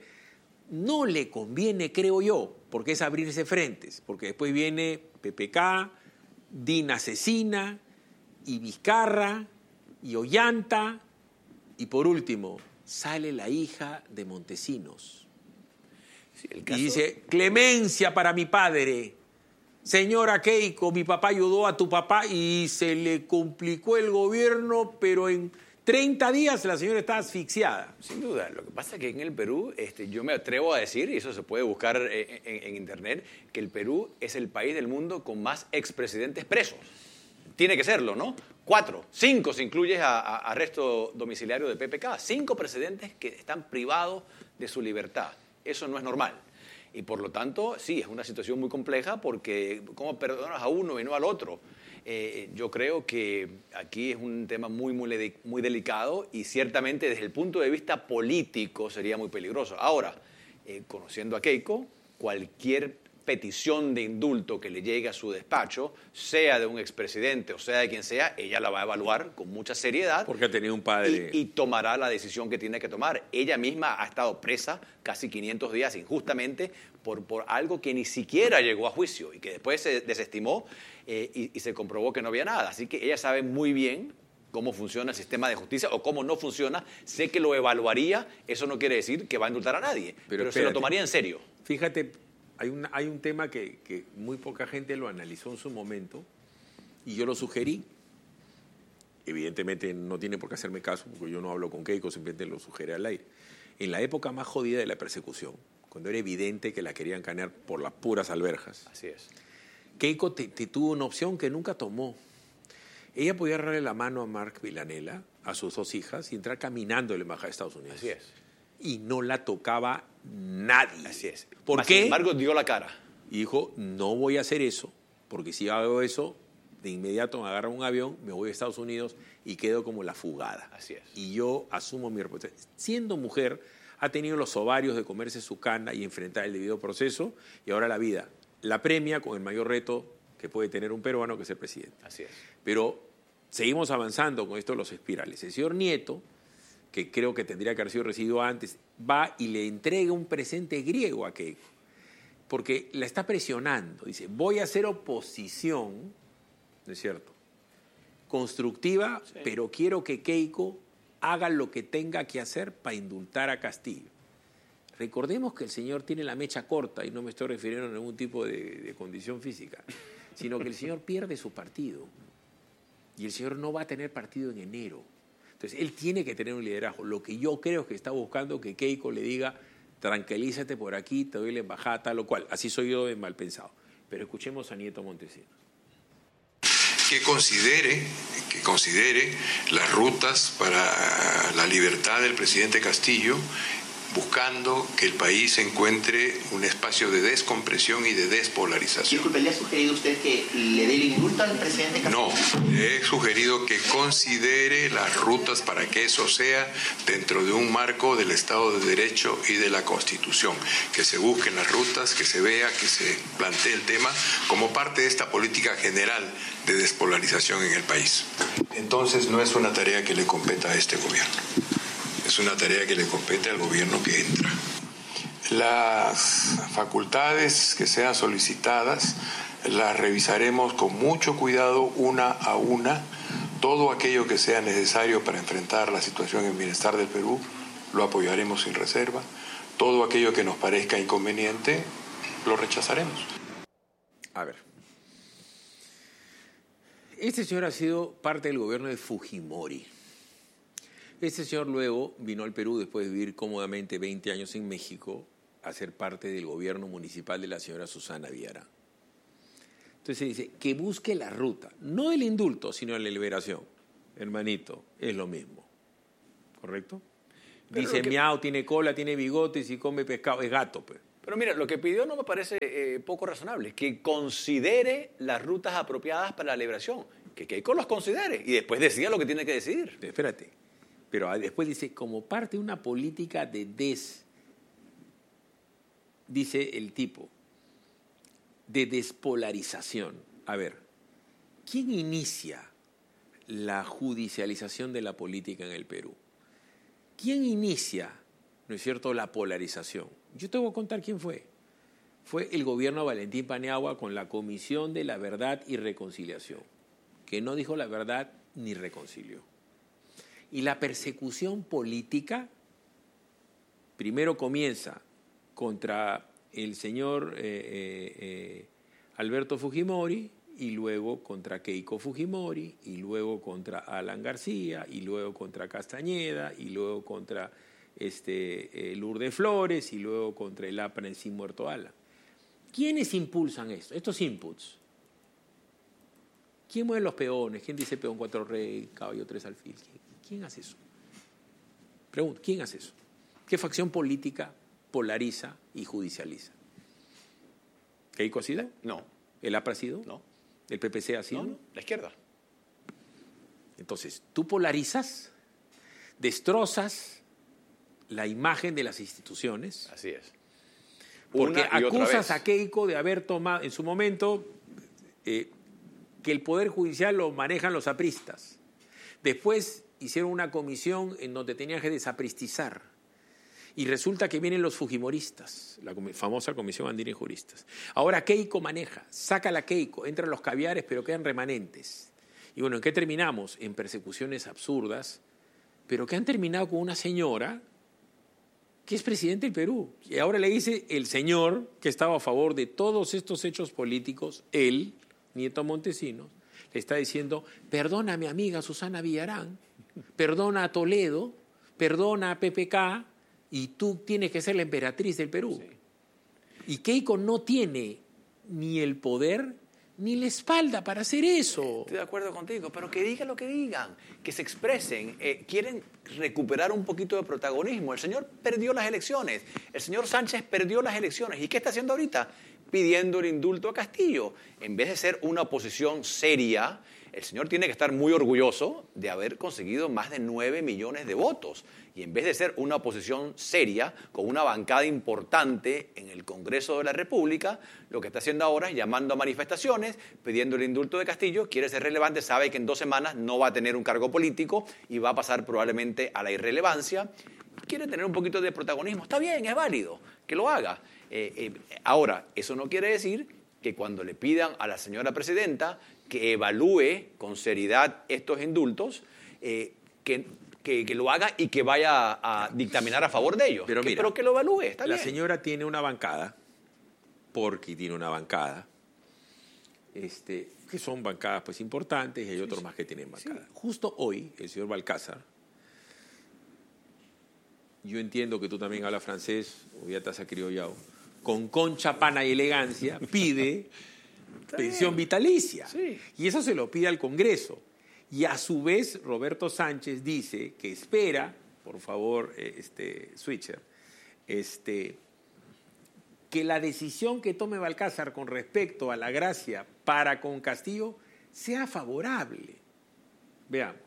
no le conviene, creo yo, porque es abrirse frentes, porque después viene P P K, DIN asesina, y Vizcarra, y Ollanta, y por último, sale la hija de Montesinos. Sí, el caso... Y dice, clemencia para mi padre. Señora Keiko, mi papá ayudó a tu papá y se le complicó el gobierno, pero en treinta días la señora está asfixiada. Sin duda. Lo que pasa es que en el Perú, este, yo me atrevo a decir, y eso se puede buscar en, en, en internet, que el Perú es el país del mundo con más expresidentes presos. Tiene que serlo, ¿no? Cuatro, cinco si incluyes a, a arresto domiciliario de P P K. Cinco presidentes que están privados de su libertad. Eso no es normal. Y por lo tanto, sí, es una situación muy compleja porque ¿cómo perdonas a uno y no al otro? Eh, yo creo que aquí es un tema muy, muy, muy delicado y ciertamente desde el punto de vista político sería muy peligroso. Ahora, eh, conociendo a Keiko, cualquier petición de indulto que le llegue a su despacho, sea de un expresidente o sea de quien sea, ella la va a evaluar con mucha seriedad. Porque ha tenido un padre. Y, y tomará la decisión que tiene que tomar. Ella misma ha estado presa casi quinientos días injustamente por, por algo que ni siquiera llegó a juicio y que después se desestimó eh, y, y se comprobó que no había nada. Así que ella sabe muy bien cómo funciona el sistema de justicia o cómo no funciona. Sé que lo evaluaría, eso no quiere decir que va a indultar a nadie, pero, pero se lo tomaría en serio. Fíjate, hay, una, hay un tema que, que muy poca gente lo analizó en su momento y yo lo sugerí. Evidentemente no tiene por qué hacerme caso porque yo no hablo con Keiko, simplemente lo sugerí al aire. En la época más jodida de la persecución, cuando era evidente que la querían canear por las puras alberjas. Así es. Keiko te, te tuvo una opción que nunca tomó. Ella podía darle la mano a Mark Villanella, a sus dos hijas, y entrar caminando a la Embajada de Estados Unidos. Así es. Y no la tocaba nadie. Así es. ¿Por Mas, qué? Sin embargo, dio la cara. Y dijo, no voy a hacer eso, porque si hago eso, de inmediato me agarro un avión, me voy a Estados Unidos y quedo como la fugada. Así es. Y yo asumo mi responsabilidad. Siendo mujer, ha tenido los ovarios de comerse su cana y enfrentar el debido proceso, y ahora la vida la premia con el mayor reto que puede tener un peruano, que es el presidente. Así es. Pero seguimos avanzando con esto de los espirales. El señor Nieto, que creo que tendría que haber sido recibido antes, va y le entrega un presente griego a Keiko, porque la está presionando. Dice, voy a hacer oposición, ¿no es cierto?, constructiva, sí, pero quiero que Keiko haga lo que tenga que hacer para indultar a Castillo. Recordemos que el señor tiene la mecha corta, y no me estoy refiriendo a ningún tipo de, de condición física, sino que el señor pierde su partido. Y el señor no va a tener partido en enero. Entonces, él tiene que tener un liderazgo. Lo que yo creo es que está buscando que Keiko le diga, tranquilízate por aquí, te doy la embajada, tal o cual. Así soy yo de mal pensado. Pero escuchemos a Nieto Montesinos. Que considere, que considere las rutas para la libertad del presidente Castillo, buscando que el país encuentre un espacio de descompresión y de despolarización. Disculpe, ¿le ha sugerido usted que le dé el indulto al presidente Castillo? No, he sugerido que considere las rutas para que eso sea dentro de un marco del Estado de Derecho y de la Constitución. Que se busquen las rutas, que se vea, que se plantee el tema como parte de esta política general de despolarización en el país. Entonces no es una tarea que le competa a este gobierno. Es una tarea que le compete al gobierno que entra. Las facultades que sean solicitadas las revisaremos con mucho cuidado una a una. Todo aquello que sea necesario para enfrentar la situación en bienestar del Perú lo apoyaremos sin reserva. Todo aquello que nos parezca inconveniente lo rechazaremos. A ver. Este señor ha sido parte del gobierno de Fujimori. Este señor luego vino al Perú después de vivir cómodamente veinte años en México a ser parte del gobierno municipal de la señora Susana Viara. Entonces se dice que busque la ruta, no del indulto, sino de la liberación. Hermanito, es lo mismo. ¿correcto? Pero Dice que... miau, tiene cola, tiene bigotes y come pescado, es gato, pues. Pero mira, lo que pidió no me parece eh, poco razonable, que considere las rutas apropiadas para la liberación, que Keiko los considere y después decida lo que tiene que decidir. Espérate, pero después dice, como parte de una política de des, dice el tipo, de despolarización. A ver, ¿quién inicia la judicialización de la política en el Perú? ¿Quién inicia, no es cierto, la polarización? Yo te voy a contar quién fue. Fue el gobierno de Valentín Paniagua con la Comisión de la Verdad y Reconciliación, que no dijo la verdad ni reconcilió. Y la persecución política primero comienza contra el señor eh, eh, eh, Alberto Fujimori, y luego contra Keiko Fujimori, y luego contra Alan García, y luego contra Castañeda, y luego contra este, eh, Lourdes Flores, y luego contra el A P R A en sí muerto Alan. ¿Quiénes impulsan esto? Estos inputs. ¿Quién mueve los peones? ¿Quién dice peón cuatro rey, caballo tres alfil? ¿Quién, quién hace eso? Pregunto, ¿quién hace eso? ¿Qué facción política polariza y judicializa? ¿Keiko ha sido? No. ¿El A P R A ha sido? No. ¿El P P C ha sido? No, no, la izquierda. Entonces, tú polarizas, destrozas la imagen de las instituciones. Así es. Porque Una y otra acusas vez. a Keiko de haber tomado, en su momento, eh, que el Poder Judicial lo manejan los apristas. Después hicieron una comisión en donde tenían que desapristizar. Y resulta que vienen los fujimoristas, la famosa Comisión Andina y Juristas. Ahora Keiko maneja, saca la Keiko, entran los caviares, pero quedan remanentes. Y bueno, ¿en qué terminamos? En persecuciones absurdas, pero que han terminado con una señora que es presidente del Perú. Y ahora le dice el señor que estaba a favor de todos estos hechos políticos, él, Nieto Montesinos, le está diciendo, perdona a mi amiga Susana Villarán, perdona a Toledo, perdona a P P K, y tú tienes que ser la emperatriz del Perú. Sí. Y Keiko no tiene ni el poder ni la espalda para hacer eso. Estoy de acuerdo contigo, pero que digan lo que digan, que se expresen. Eh, quieren recuperar un poquito de protagonismo. El señor perdió las elecciones. El señor Sánchez perdió las elecciones. ¿Y qué está haciendo ahorita? Pidiendo el indulto a Castillo. En vez de ser una oposición seria, el señor tiene que estar muy orgulloso de haber conseguido más de nueve millones de votos. Y en vez de ser una oposición seria, con una bancada importante en el Congreso de la República, lo que está haciendo ahora es llamando a manifestaciones, pidiendo el indulto de Castillo, quiere ser relevante, sabe que en dos semanas no va a tener un cargo político y va a pasar probablemente a la irrelevancia. Quiere tener un poquito de protagonismo. Está bien, es válido que lo haga. Eh, eh, ahora, eso no quiere decir que cuando le pidan a la señora presidenta que evalúe con seriedad estos indultos, eh, que, que, que lo haga y que vaya a, a dictaminar a favor de ellos. Pero, que, mira, pero que lo evalúe, está la bien. señora tiene una bancada, porque tiene una bancada, este, que son bancadas pues importantes y hay sí, otros sí. más que tienen bancada. Sí. Justo hoy, el señor Balcázar, yo entiendo que tú también hablas francés, o ya te has acriollado, con concha, pana y elegancia, pide pensión vitalicia. Sí. Y eso se lo pide al Congreso. Y a su vez, Roberto Sánchez dice que espera, por favor, este, Switcher, este, que la decisión que tome Balcázar con respecto a la gracia para con Castillo sea favorable. Veamos.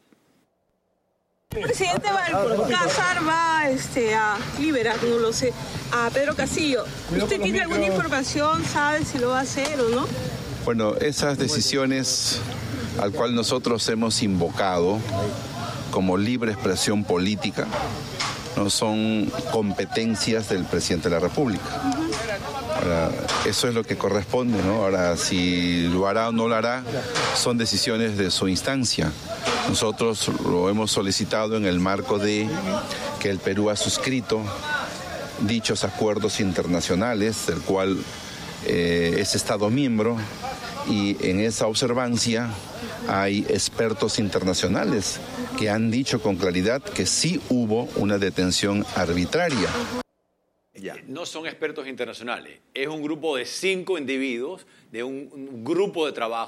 El presidente Balcázar va este, a liberar, no lo sé, a Pedro Castillo. ¿Usted tiene alguna información, sabe si lo va a hacer o no? Bueno, esas decisiones al cual nosotros hemos invocado como libre expresión política no son competencias del presidente de la República. Ahora, eso es lo que corresponde, ¿no? Ahora, si lo hará o no lo hará, son decisiones de su instancia. Nosotros lo hemos solicitado en el marco de que el Perú ha suscrito dichos acuerdos internacionales, del cual eh, es Estado miembro, y en esa observancia hay expertos internacionales que han dicho con claridad que sí hubo una detención arbitraria. Ya. No son expertos internacionales, es un grupo de cinco individuos, de un, un grupo de trabajo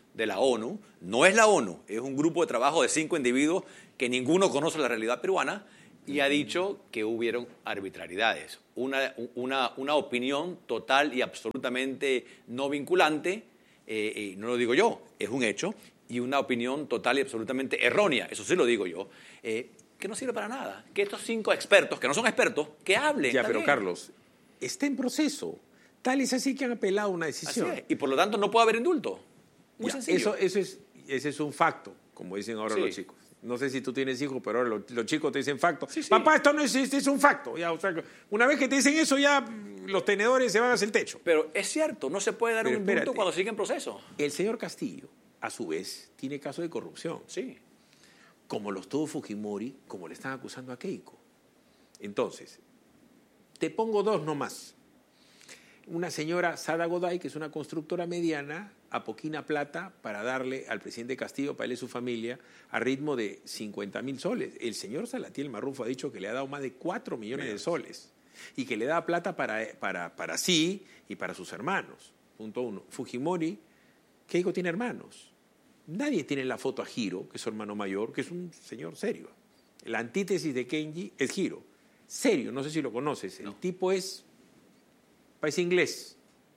de la ONU, no es la ONU, es un grupo de trabajo de cinco individuos que ninguno conoce la realidad peruana, y ha dicho que hubieron arbitrariedades. Una, una, una opinión total y absolutamente no vinculante, eh, eh, no lo digo yo, es un hecho, y una opinión total y absolutamente errónea, eso sí lo digo yo, eh, que no sirve para nada. Que estos cinco expertos, que no son expertos, que hablen. Ya, pero bien. Carlos, está en proceso. Tal es así que han apelado una decisión. Así es, y por lo tanto no puede haber indulto. Muy Ya, sencillo. Eso, eso es, ese es un facto, como dicen ahora Sí. los chicos. No sé si tú tienes hijos, pero ahora los, los chicos te dicen facto. Sí, sí. Papá, esto no existe, es un facto. Ya, o sea, una vez que te dicen eso, ya los tenedores se van hacia el techo. Pero es cierto, no se puede dar Pero un indulto espérate. cuando sigue en proceso. El señor Castillo, a su vez, tiene caso de corrupción. Sí. Como los tuvo Fujimori, como le están acusando a Keiko. Entonces, te pongo dos nomás. Una señora, Sada Goday, que es una constructora mediana, apoquina plata para darle al presidente Castillo, para él y su familia, a ritmo de cincuenta mil soles. El señor Salatiel Marrufo ha dicho que le ha dado más de cuatro millones de soles y que le da plata para, para, para sí y para sus hermanos. Punto uno. Fujimori, Keiko tiene hermanos. Nadie tiene la foto a Hiro, que es su hermano mayor, que es un señor serio. La antítesis de Kenji es Hiro. Serio, no sé si lo conoces. El no. tipo es país inglés.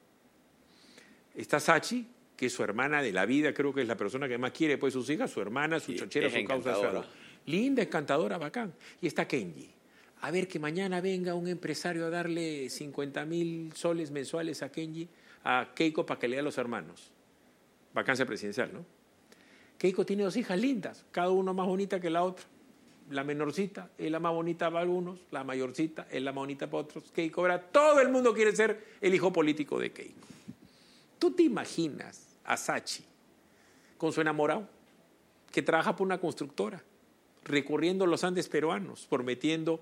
Está Sachi, que es su hermana de la vida, creo que es la persona que más quiere después de sus hijas, su hermana, su sí, chochera, su causa. Su linda, encantadora, bacán. Y está Kenji. A ver, que mañana venga un empresario a darle cincuenta mil soles mensuales a Kenji, a Keiko, para que le dé a los hermanos. Vacancia presidencial, ¿no? Keiko tiene dos hijas lindas, cada una más bonita que la otra. La menorcita es la más bonita para algunos, la mayorcita es la más bonita para otros. Keiko, ahora todo el mundo quiere ser el hijo político de Keiko. ¿Tú te imaginas a Sachi con su enamorado que trabaja por una constructora, recorriendo los Andes peruanos, prometiendo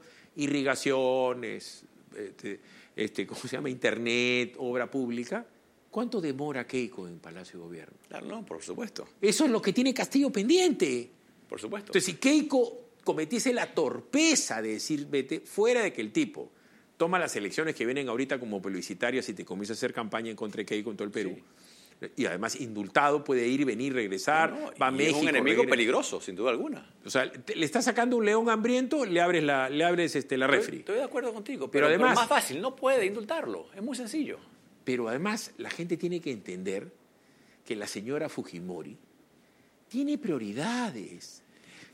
irrigaciones, este, este, ¿cómo se llama? Internet, obra pública? ¿Cuánto demora Keiko en Palacio de Gobierno? Claro, no, por supuesto. Eso es lo que tiene Castillo pendiente. Por supuesto. Entonces, si Keiko cometiese la torpeza de decir, vete, fuera de que el tipo toma las elecciones que vienen ahorita como publicitarias y te comienza a hacer campaña en contra de Keiko en todo el Perú, sí. y además indultado, puede ir, venir, regresar, no, no, va a México. Es un enemigo regresa. peligroso, sin duda alguna. O sea, te, le está sacando un león hambriento, le abres la, le abres este, la refri. Estoy, estoy de acuerdo contigo, pero, pero además, pero más fácil, no puede indultarlo, es muy sencillo. Pero además la gente tiene que entender que la señora Fujimori tiene prioridades.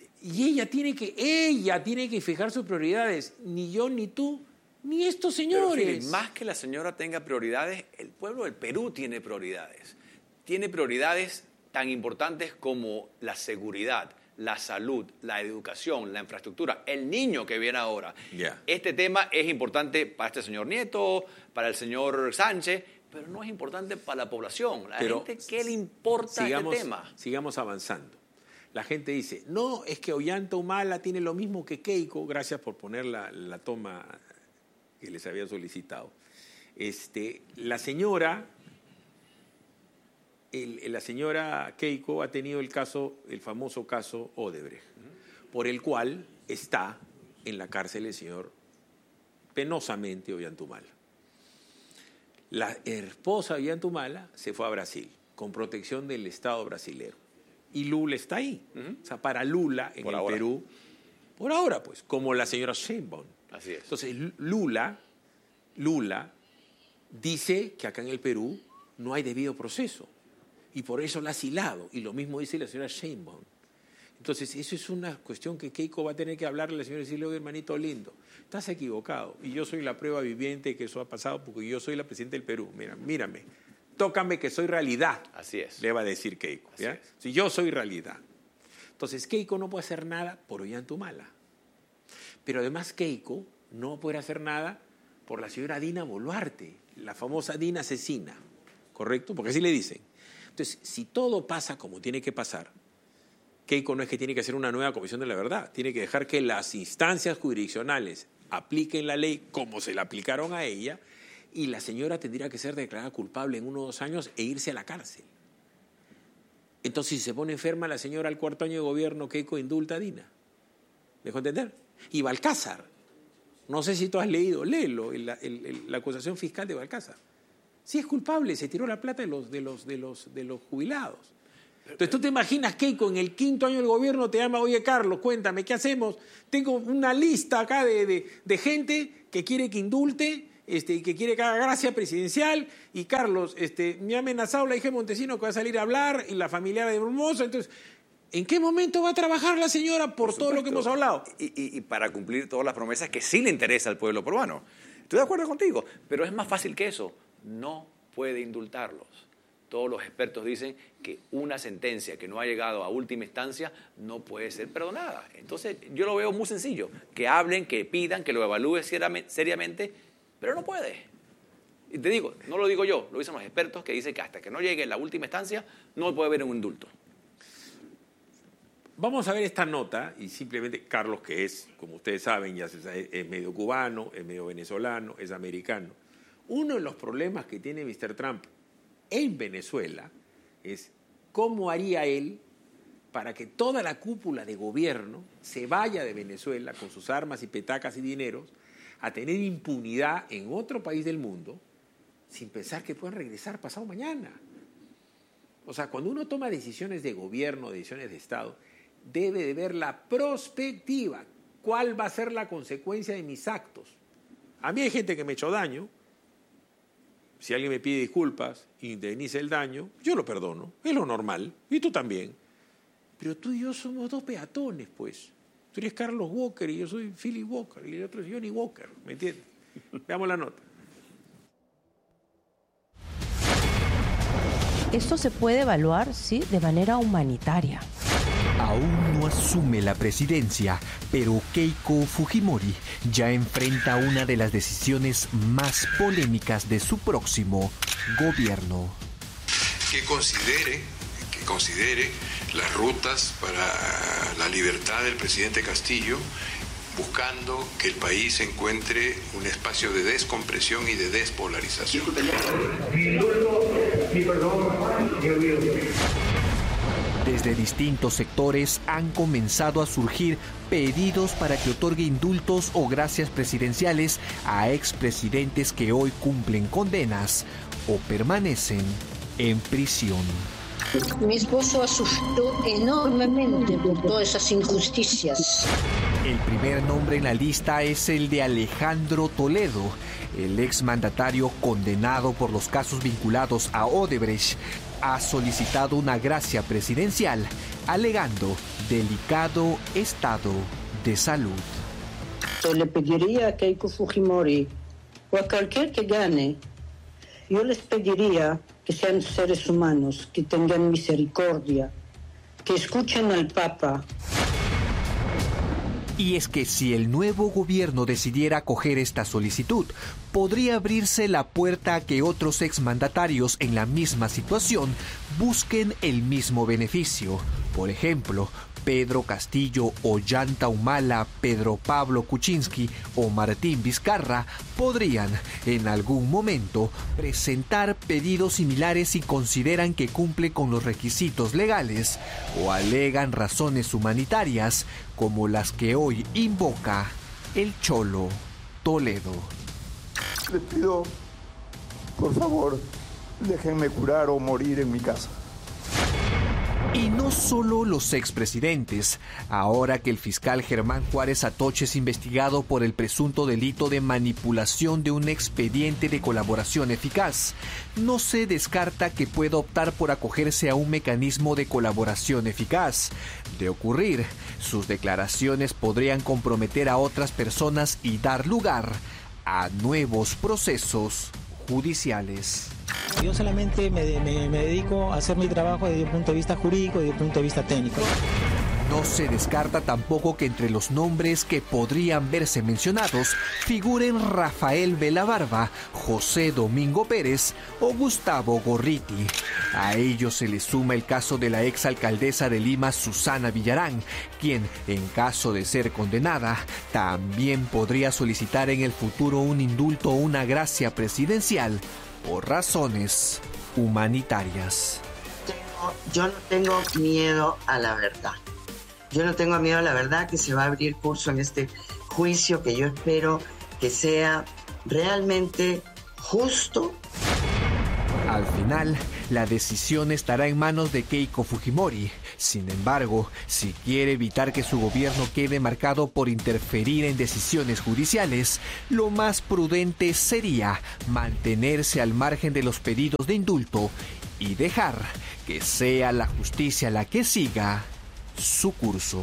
Y ella tiene que, ella tiene que fijar sus prioridades. Ni yo, ni tú, ni estos señores. Pero, Philip, más que la señora tenga prioridades, el pueblo del Perú tiene prioridades. Tiene prioridades tan importantes como la seguridad, la salud, la educación, la infraestructura, el niño que viene ahora. Yeah. Este tema es importante para este señor Nieto, para el señor Sánchez, pero no es importante para la población. La pero gente, ¿qué le importa sigamos, este tema? Sigamos avanzando. La gente dice, no, es que Ollanta Humala tiene lo mismo que Keiko, gracias por poner la, la toma que les había solicitado. Este, la señora, el, la señora Keiko ha tenido el caso, el famoso caso Odebrecht, uh-huh. por el cual está en la cárcel el señor penosamente Ollanta Humala. La esposa de Ollanta Humala se fue a Brasil con protección del Estado brasilero. Y Lula está ahí. Uh-huh. O sea, para Lula en por el ahora. Perú, por ahora pues, como la señora Sheinbaum. Así es. Entonces, Lula, Lula dice que acá en el Perú no hay debido proceso. Y por eso la ha asilado. Y lo mismo dice la señora Sheinbaum. Entonces, eso es una cuestión que Keiko va a tener que hablarle a la señora y decirle, oye, hermanito lindo, estás equivocado. Y yo soy la prueba viviente de que eso ha pasado porque yo soy la presidenta del Perú. Mira, mírame. Tócame que soy realidad. Así es. Le va a decir Keiko. ¿ya? Si yo soy realidad. Entonces, Keiko no puede hacer nada por Ollanta Humala. Pero además Keiko no puede hacer nada por la señora Dina Boluarte, la famosa Dina asesina. ¿Correcto? Porque así le dicen. Entonces, si todo pasa como tiene que pasar, Keiko no es que tiene que hacer una nueva comisión de la verdad. Tiene que dejar que las instancias jurisdiccionales apliquen la ley como se la aplicaron a ella, y la señora tendría que ser declarada culpable en uno o dos años e irse a la cárcel. Entonces, si se pone enferma la señora al cuarto año de gobierno, Keiko indulta a Dina. ¿Me dejó entender? Y Balcázar, no sé si tú has leído, léelo, el, el, el, la acusación fiscal de Balcázar. Sí es culpable, se tiró la plata de los, de los, de los, de los jubilados. Entonces tú te imaginas Keiko en el quinto año del gobierno te llama, oye Carlos, cuéntame, ¿qué hacemos? Tengo una lista acá de, de, de gente que quiere que indulte, este, que quiere que haga gracia presidencial, y Carlos, este, me ha amenazado la hija de Montesino que va a salir a hablar, y la familiar de Brumoso, entonces... ¿En qué momento va a trabajar la señora por, por todo lo que hemos hablado? Y, y, y para cumplir todas las promesas que sí le interesa al pueblo peruano. Estoy de acuerdo contigo, pero es más fácil que eso. No puede indultarlos. Todos los expertos dicen que una sentencia que no ha llegado a última instancia no puede ser perdonada. Entonces, yo lo veo muy sencillo. Que hablen, que pidan, que lo evalúen seriamente, pero no puede. Y te digo, no lo digo yo, lo dicen los expertos que dicen que hasta que no llegue la última instancia no puede haber un indulto. Vamos a ver esta nota, y simplemente Carlos, que es, como ustedes saben, ya se sabe, es medio cubano, es medio venezolano, es americano. Uno de los problemas que tiene mister Trump en Venezuela es cómo haría él para que toda la cúpula de gobierno se vaya de Venezuela con sus armas y petacas y dineros a tener impunidad en otro país del mundo sin pensar que puedan regresar pasado mañana. O sea, cuando uno toma decisiones de gobierno, decisiones de Estado, debe de ver la prospectiva. ¿Cuál va a ser la consecuencia de mis actos? A mí hay gente que me ha hecho daño. Si alguien me pide disculpas, indemniza el daño, yo lo perdono. Es lo normal. Y tú también. Pero tú y yo somos dos peatones, pues. Tú eres Carlos Walker y yo soy Philip Walker. Y el otro es Johnny Walker. ¿Me entiendes? Veamos la nota. Esto se puede evaluar, sí, de manera humanitaria. Aún no asume la presidencia, pero Keiko Fujimori ya enfrenta una de las decisiones más polémicas de su próximo gobierno. Que considere, que considere las rutas para la libertad del presidente Castillo, buscando que el país encuentre un espacio de descompresión y de despolarización. Desde distintos sectores han comenzado a surgir pedidos para que otorgue indultos o gracias presidenciales a expresidentes que hoy cumplen condenas o permanecen en prisión. Mi esposo asustó enormemente por todas esas injusticias. El primer nombre en la lista es el de Alejandro Toledo, el exmandatario condenado por los casos vinculados a Odebrecht. Ha solicitado una gracia presidencial, alegando delicado estado de salud. Yo le pediría a Keiko Fujimori o a cualquier que gane, yo les pediría que sean seres humanos, que tengan misericordia, que escuchen al Papa. Y es que si el nuevo gobierno decidiera acoger esta solicitud, podría abrirse la puerta a que otros exmandatarios en la misma situación busquen el mismo beneficio. Por ejemplo, Pedro Castillo, Ollanta Humala, Pedro Pablo Kuczynski o Martín Vizcarra podrían, en algún momento, presentar pedidos similares si consideran que cumple con los requisitos legales o alegan razones humanitarias como las que hoy invoca el Cholo Toledo. Les pido, por favor, déjenme curar o morir en mi casa. Y no solo los expresidentes. Ahora que el fiscal Germán Juárez Atoche es investigado por el presunto delito de manipulación de un expediente de colaboración eficaz, no se descarta que pueda optar por acogerse a un mecanismo de colaboración eficaz. De ocurrir, sus declaraciones podrían comprometer a otras personas y dar lugar a nuevos procesos judiciales. Yo solamente me, me, me dedico a hacer mi trabajo desde un punto de vista jurídico y desde un punto de vista técnico. No se descarta tampoco que entre los nombres que podrían verse mencionados figuren Rafael Velabarba, José Domingo Pérez o Gustavo Gorriti. A ellos se le suma el caso de la exalcaldesa de Lima, Susana Villarán, quien, en caso de ser condenada, también podría solicitar en el futuro un indulto o una gracia presidencial por razones humanitarias. Tengo, yo no tengo miedo a la verdad. Yo no tengo miedo a la verdad que se va a abrir curso en este juicio que yo espero que sea realmente justo. Al final, la decisión estará en manos de Keiko Fujimori. Sin embargo, si quiere evitar que su gobierno quede marcado por interferir en decisiones judiciales, lo más prudente sería mantenerse al margen de los pedidos de indulto y dejar que sea la justicia la que siga su curso.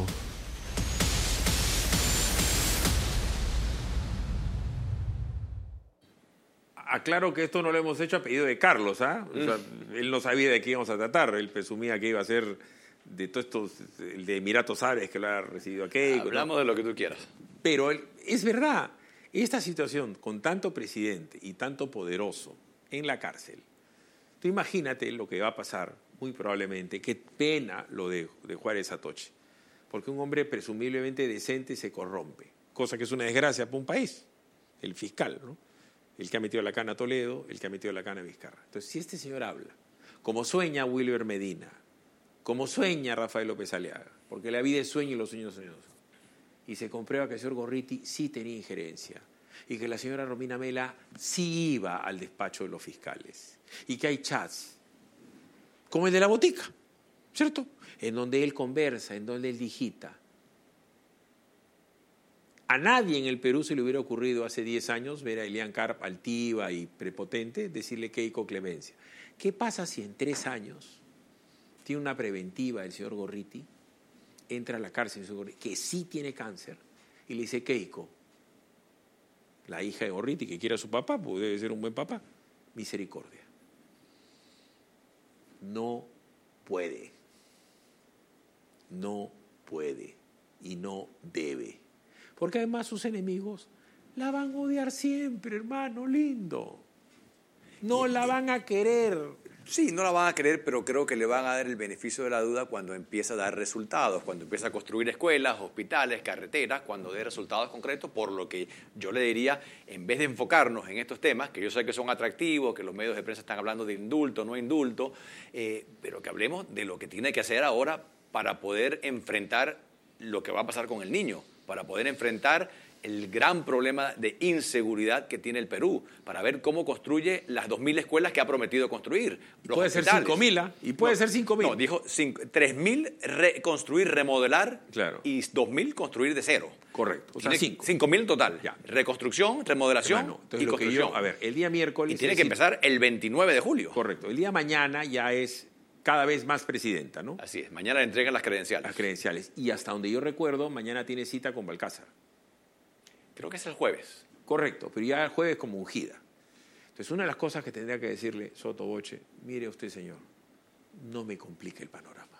Aclaro que esto no lo hemos hecho a pedido de Carlos, ¿ah? ¿eh? O sea, mm. Él no sabía de qué íbamos a tratar, él presumía que iba a ser de todos estos, el de Emiratos Árabes que lo ha recibido a Keiko. Hablamos ¿no? de lo que tú quieras. Pero es verdad, esta situación con tanto presidente y tanto poderoso en la cárcel, tú imagínate lo que va a pasar, muy probablemente, qué pena lo de, de Juárez Atoche, porque un hombre presumiblemente decente se corrompe, cosa que es una desgracia para un país, el fiscal, ¿no? El que ha metido la cana a Toledo, el que ha metido la cana a Vizcarra. Entonces, si este señor habla, como sueña Wilber Medina, como sueña Rafael López Aliaga, porque la vida es sueño y los sueños son sueños, y se comprueba que el señor Gorriti sí tenía injerencia, y que la señora Romina Mela sí iba al despacho de los fiscales, y que hay chats, como el de la botica, ¿cierto? En donde él conversa, en donde él digita. A nadie en el Perú se le hubiera ocurrido hace diez años ver a Elian Karp altiva y prepotente decirle Keiko clemencia. ¿Qué pasa si en tres años tiene una preventiva el señor Gorriti, entra a la cárcel el señor Gorriti, que sí tiene cáncer, y le dice Keiko, la hija de Gorriti, que quiere a su papá, pues debe ser un buen papá, misericordia? No puede, no puede y no debe. Porque además sus enemigos la van a odiar siempre, hermano lindo. No la van a querer. Sí, no la van a querer, pero creo que le van a dar el beneficio de la duda cuando empieza a dar resultados, cuando empieza a construir escuelas, hospitales, carreteras, cuando dé resultados concretos, por lo que yo le diría, en vez de enfocarnos en estos temas, que yo sé que son atractivos, que los medios de prensa están hablando de indulto, no indulto, eh, pero que hablemos de lo que tiene que hacer ahora para poder enfrentar lo que va a pasar con el niño, para poder enfrentar el gran problema de inseguridad que tiene el Perú, para ver cómo construye las dos mil escuelas que ha prometido construir. Los puede hospitales. ser cinco mil, ¿ah? Y puede no, ser cinco mil. No, dijo tres mil reconstruir, remodelar, claro. Y dos mil construir de cero. Correcto. O sea, cinco mil en total. Ya. Reconstrucción, remodelación Hermano, y construcción. Yo, a ver, el día miércoles... Y tiene que empezar el veintinueve de julio. Correcto. El día mañana ya es cada vez más presidenta, ¿no? Así es. Mañana le entregan las credenciales. Las credenciales. Y hasta donde yo recuerdo, mañana tiene cita con Balcázar. Creo que es el jueves. Correcto, pero ya el jueves como ungida. Entonces, una de las cosas que tendría que decirle Soto Voce, mire usted, señor, no me complique el panorama.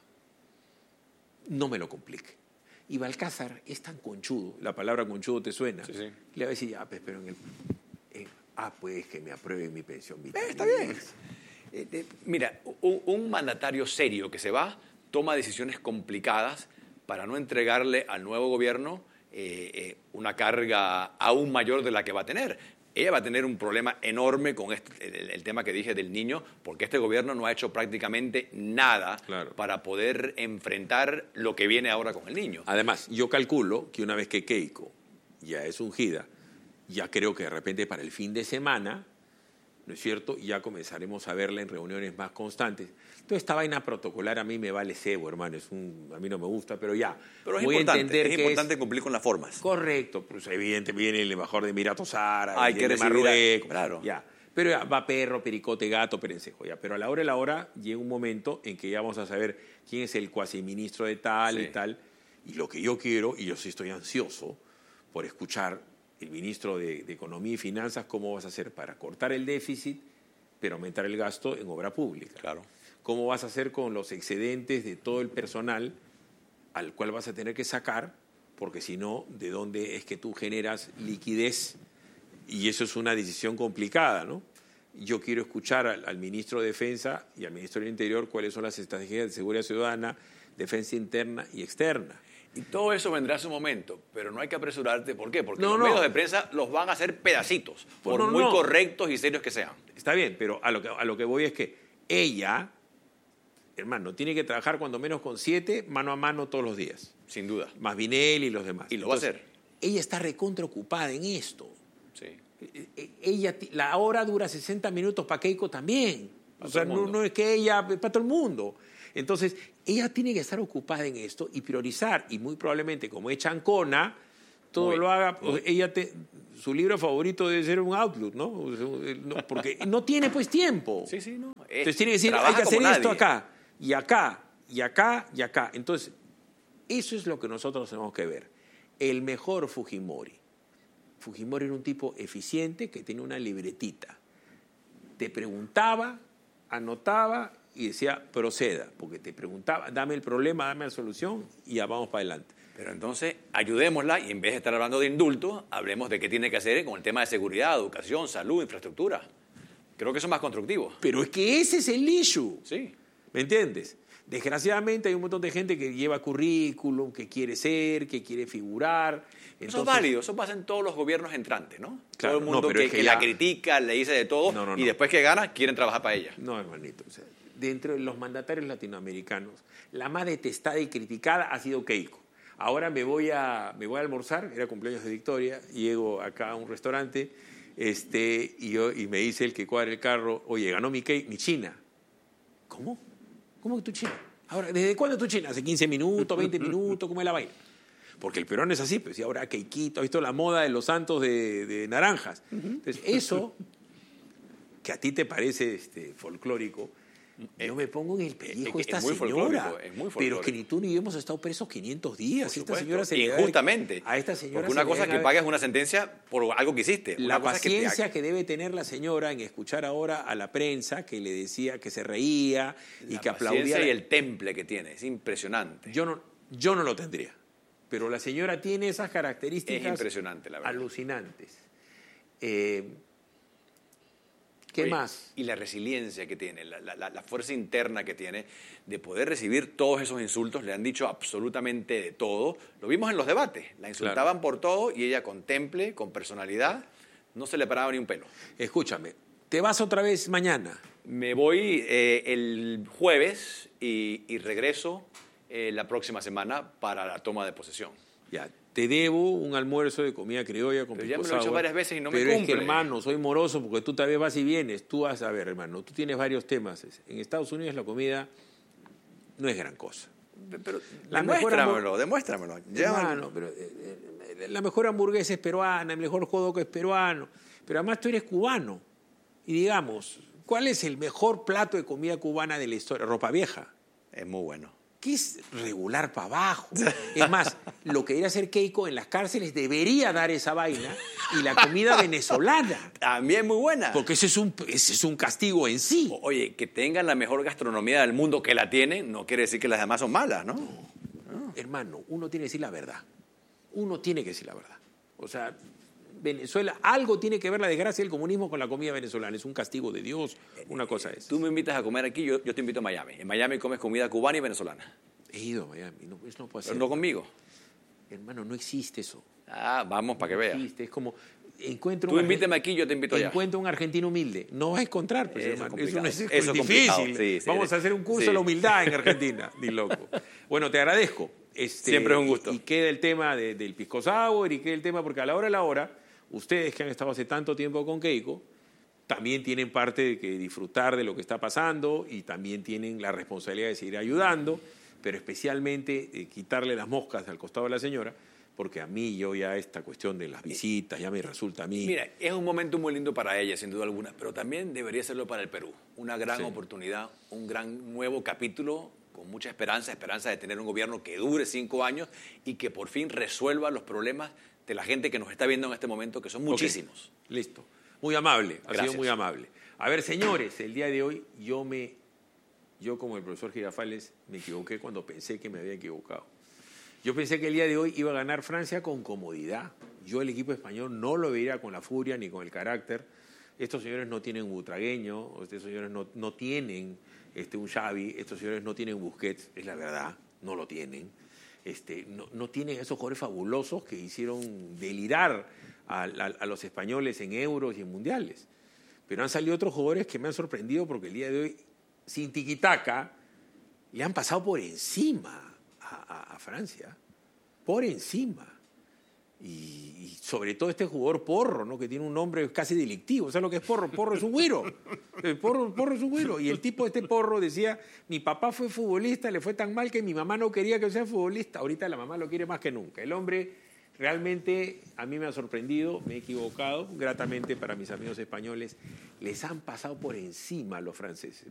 No me lo complique. Y Balcázar es tan conchudo, la palabra conchudo te suena. Sí, sí. Le va a decir, ah, pues, pero en el... Eh, ah, pues, que me aprueben mi pensión vital. Eh, está bien. Eh, eh, mira, un, un mandatario serio que se va, toma decisiones complicadas para no entregarle al nuevo gobierno Eh, eh, una carga aún mayor de la que va a tener. Ella va a tener un problema enorme con este, el, el tema que dije del niño, porque este gobierno no ha hecho prácticamente nada claro. para poder enfrentar lo que viene ahora con el niño. Además, yo calculo que una vez que Keiko ya es ungida, ya creo que de repente para el fin de semana, ¿no es cierto?, ya comenzaremos a verla en reuniones más constantes. Entonces, esta vaina protocolar a mí me vale cebo, hermano, es un, a mí no me gusta, pero ya. Pero es voy importante, a entender es que importante es, cumplir con las formas. Correcto, pues evidentemente viene el embajador de Emiratos Árabes, Hay que de Marruecos, claro. ya. Pero ya va perro, pericote, gato, perencejo, ya. Pero a la hora de la hora llega un momento en que ya vamos a saber quién es el cuasiministro de tal sí. y tal. Y lo que yo quiero, y yo sí estoy ansioso por escuchar el ministro de, de Economía y Finanzas, cómo vas a hacer para cortar el déficit, pero aumentar el gasto en obra pública. Claro. ¿Cómo vas a hacer con los excedentes de todo el personal al cual vas a tener que sacar? Porque si no, ¿de dónde es que tú generas liquidez? Y eso es una decisión complicada, ¿no? Yo quiero escuchar al, al ministro de Defensa y al ministro del Interior cuáles son las estrategias de seguridad ciudadana, defensa interna y externa. Y todo eso vendrá a su momento, pero no hay que apresurarte. ¿Por qué? Porque no, los no. medios de prensa los van a hacer pedacitos, por no, no, muy no. correctos y serios que sean. Está bien, pero a lo que, a lo que voy es que ella, hermano, tiene que trabajar cuando menos con siete, mano a mano todos los días. Sin duda. Más Vinel y los demás. Y lo Entonces, va a hacer. Ella está recontra ocupada en esto. Sí. Ella, la hora dura sesenta minutos para Keiko también. O sea, no, no es que ella, es para todo el mundo. Entonces, ella tiene que estar ocupada en esto y priorizar. Y muy probablemente, como es chancona, todo muy, lo haga. Muy. Ella te, su libro favorito debe ser un Outlook, ¿no? no porque no tiene pues tiempo. Sí, sí, no. Entonces tiene que decir, hay que hacer esto acá, y acá, y acá, y acá. Entonces, eso es lo que nosotros tenemos que ver. El mejor Fujimori. Fujimori era un tipo eficiente que tenía una libretita. Te preguntaba, anotaba y decía, proceda. Porque te preguntaba, dame el problema, dame la solución y ya vamos para adelante. Pero entonces, ayudémosla y en vez de estar hablando de indulto, hablemos de qué tiene que hacer con el tema de seguridad, educación, salud, infraestructura. Creo que eso es más constructivo. Pero es que ese es el issue. Sí. ¿Me entiendes? Desgraciadamente hay un montón de gente que lleva currículum, que quiere ser, que quiere figurar. Entonces, eso es válido, eso pasa en todos los gobiernos entrantes, ¿no? Claro, todo el mundo no, pero que, es que que ya... la critica, le dice de todo, no, no, y no. después que gana, quieren trabajar para ella. No, hermanito. O sea, dentro de los mandatarios latinoamericanos, la más detestada y criticada ha sido Keiko. Ahora me voy a, me voy a almorzar, era cumpleaños de Victoria, llego acá a un restaurante este, y, yo, y me dice el que cuadra el carro, oye, ganó mi, Keiko, mi China. ¿Cómo? ¿Cómo que tu China? Ahora, ¿desde cuándo tu China? ¿Hace quince minutos, veinte minutos? ¿Cómo es la vaina? Porque el peruano es así, pues, y ahora Keikito, ha visto la moda de los santos de, de naranjas. Entonces, eso, que a ti te parece este, folclórico, yo me pongo en el pellejo de esta señora. Es muy pero que ni tú ni yo hemos estado presos quinientos días. Esta señora se Injustamente. A esta señora porque una cosa es que pagues una sentencia por algo que hiciste. La una paciencia cosa que, te... que debe tener la señora en escuchar ahora a la prensa que le decía que se reía y la que aplaudía. Y el temple que tiene, es impresionante. Yo no, yo no lo tendría. Pero la señora tiene esas características es impresionante, la verdad. Alucinantes. Eh, ¿Qué Oye, más? Y la resiliencia que tiene, la, la, la fuerza interna que tiene de poder recibir todos esos insultos. Le han dicho absolutamente de todo. Lo vimos en los debates. La insultaban claro. por todo y ella con temple, con personalidad, no se le paraba ni un pelo. Escúchame, ¿te vas otra vez mañana? Me voy eh, el jueves y, y regreso eh, la próxima semana para la toma de posesión. Ya. Te debo un almuerzo de comida criolla con pero ya me lo sour, he hecho varias veces y no pero me cumple. Pero es que, hermano, soy moroso porque tú tal vez vas y vienes. Tú vas a ver, hermano, tú tienes varios temas. En Estados Unidos la comida no es gran cosa. Pero la demuéstramelo, mejor, demuéstramelo. Hermano, pero, eh, la mejor hamburguesa es peruana, el mejor hot dog es peruano. Pero además tú eres cubano. Y digamos, ¿cuál es el mejor plato de comida cubana de la historia? Ropa vieja. Es muy bueno. Que es regular para abajo. Es más, lo que debería hacer Keiko en las cárceles debería dar esa vaina y la comida venezolana. También muy buena. Porque ese es un, ese es un castigo en sí. Oye, que tengan la mejor gastronomía del mundo que la tienen, no quiere decir que las demás son malas, ¿no? No. no. Hermano, uno tiene que decir la verdad. Uno tiene que decir la verdad. O sea, Venezuela, algo tiene que ver la desgracia del comunismo con la comida venezolana. Es un castigo de Dios, una cosa es. Tú me invitas a comer aquí, yo, yo te invito a Miami. En Miami comes comida cubana y venezolana. He ido a Miami, no, eso no puede ser. Pero no conmigo. Hermano, no existe eso. Ah, vamos para que veas. No existe, es como... Encuentro Tú un invítame aquí, yo te invito allá. Encuentro un argentino humilde. No vas a encontrar, pues, eso hermano. Es eso no es, eso es difícil. Sí, sí, Vamos sí. a hacer un curso sí. de la humildad en Argentina, ni loco. Bueno, te agradezco. Este, Siempre es un gusto. Y, y queda el tema de, del pisco sour y queda el tema, porque a la hora de la hora, ustedes que han estado hace tanto tiempo con Keiko, también tienen parte de que disfrutar de lo que está pasando y también tienen la responsabilidad de seguir ayudando, pero especialmente eh, quitarle las moscas al costado de la señora, porque a mí yo ya esta cuestión de las visitas ya me resulta a mí... Mira, es un momento muy lindo para ella, sin duda alguna, pero también debería serlo para el Perú. Una gran Sí. oportunidad, un gran nuevo capítulo, con mucha esperanza, esperanza de tener un gobierno que dure cinco años y que por fin resuelva los problemas de la gente que nos está viendo en este momento, que son muchísimos. Okay. Listo. Muy amable, ha Gracias. sido muy amable. A ver, señores, el día de hoy yo me, yo como el profesor Girafales me equivoqué cuando pensé que me había equivocado. Yo pensé que el día de hoy iba a ganar Francia con comodidad. Yo el equipo español no lo vería con la furia ni con el carácter. Estos señores no tienen un butragueño, estos señores no, no tienen este, un Xavi, estos señores no tienen un Busquets, es la verdad, no lo tienen. Este, no, no tienen esos jugadores fabulosos que hicieron delirar a, a, a los españoles en euros y en mundiales. Pero han salido otros jugadores que me han sorprendido porque el día de hoy, sin tiquitaca, le han pasado por encima a, a, a Francia. Por encima. Y, y sobre todo este jugador Porro, ¿no? Que tiene un nombre casi delictivo. ¿Sabes lo que es Porro? Porro es un güiro. Porro, Porro es un güiro. Y el tipo, este Porro, decía, mi papá fue futbolista, le fue tan mal que mi mamá no quería que sea futbolista. Ahorita la mamá lo quiere más que nunca. El hombre realmente a mí me ha sorprendido, me he equivocado, gratamente para mis amigos españoles. Les han pasado por encima a los franceses.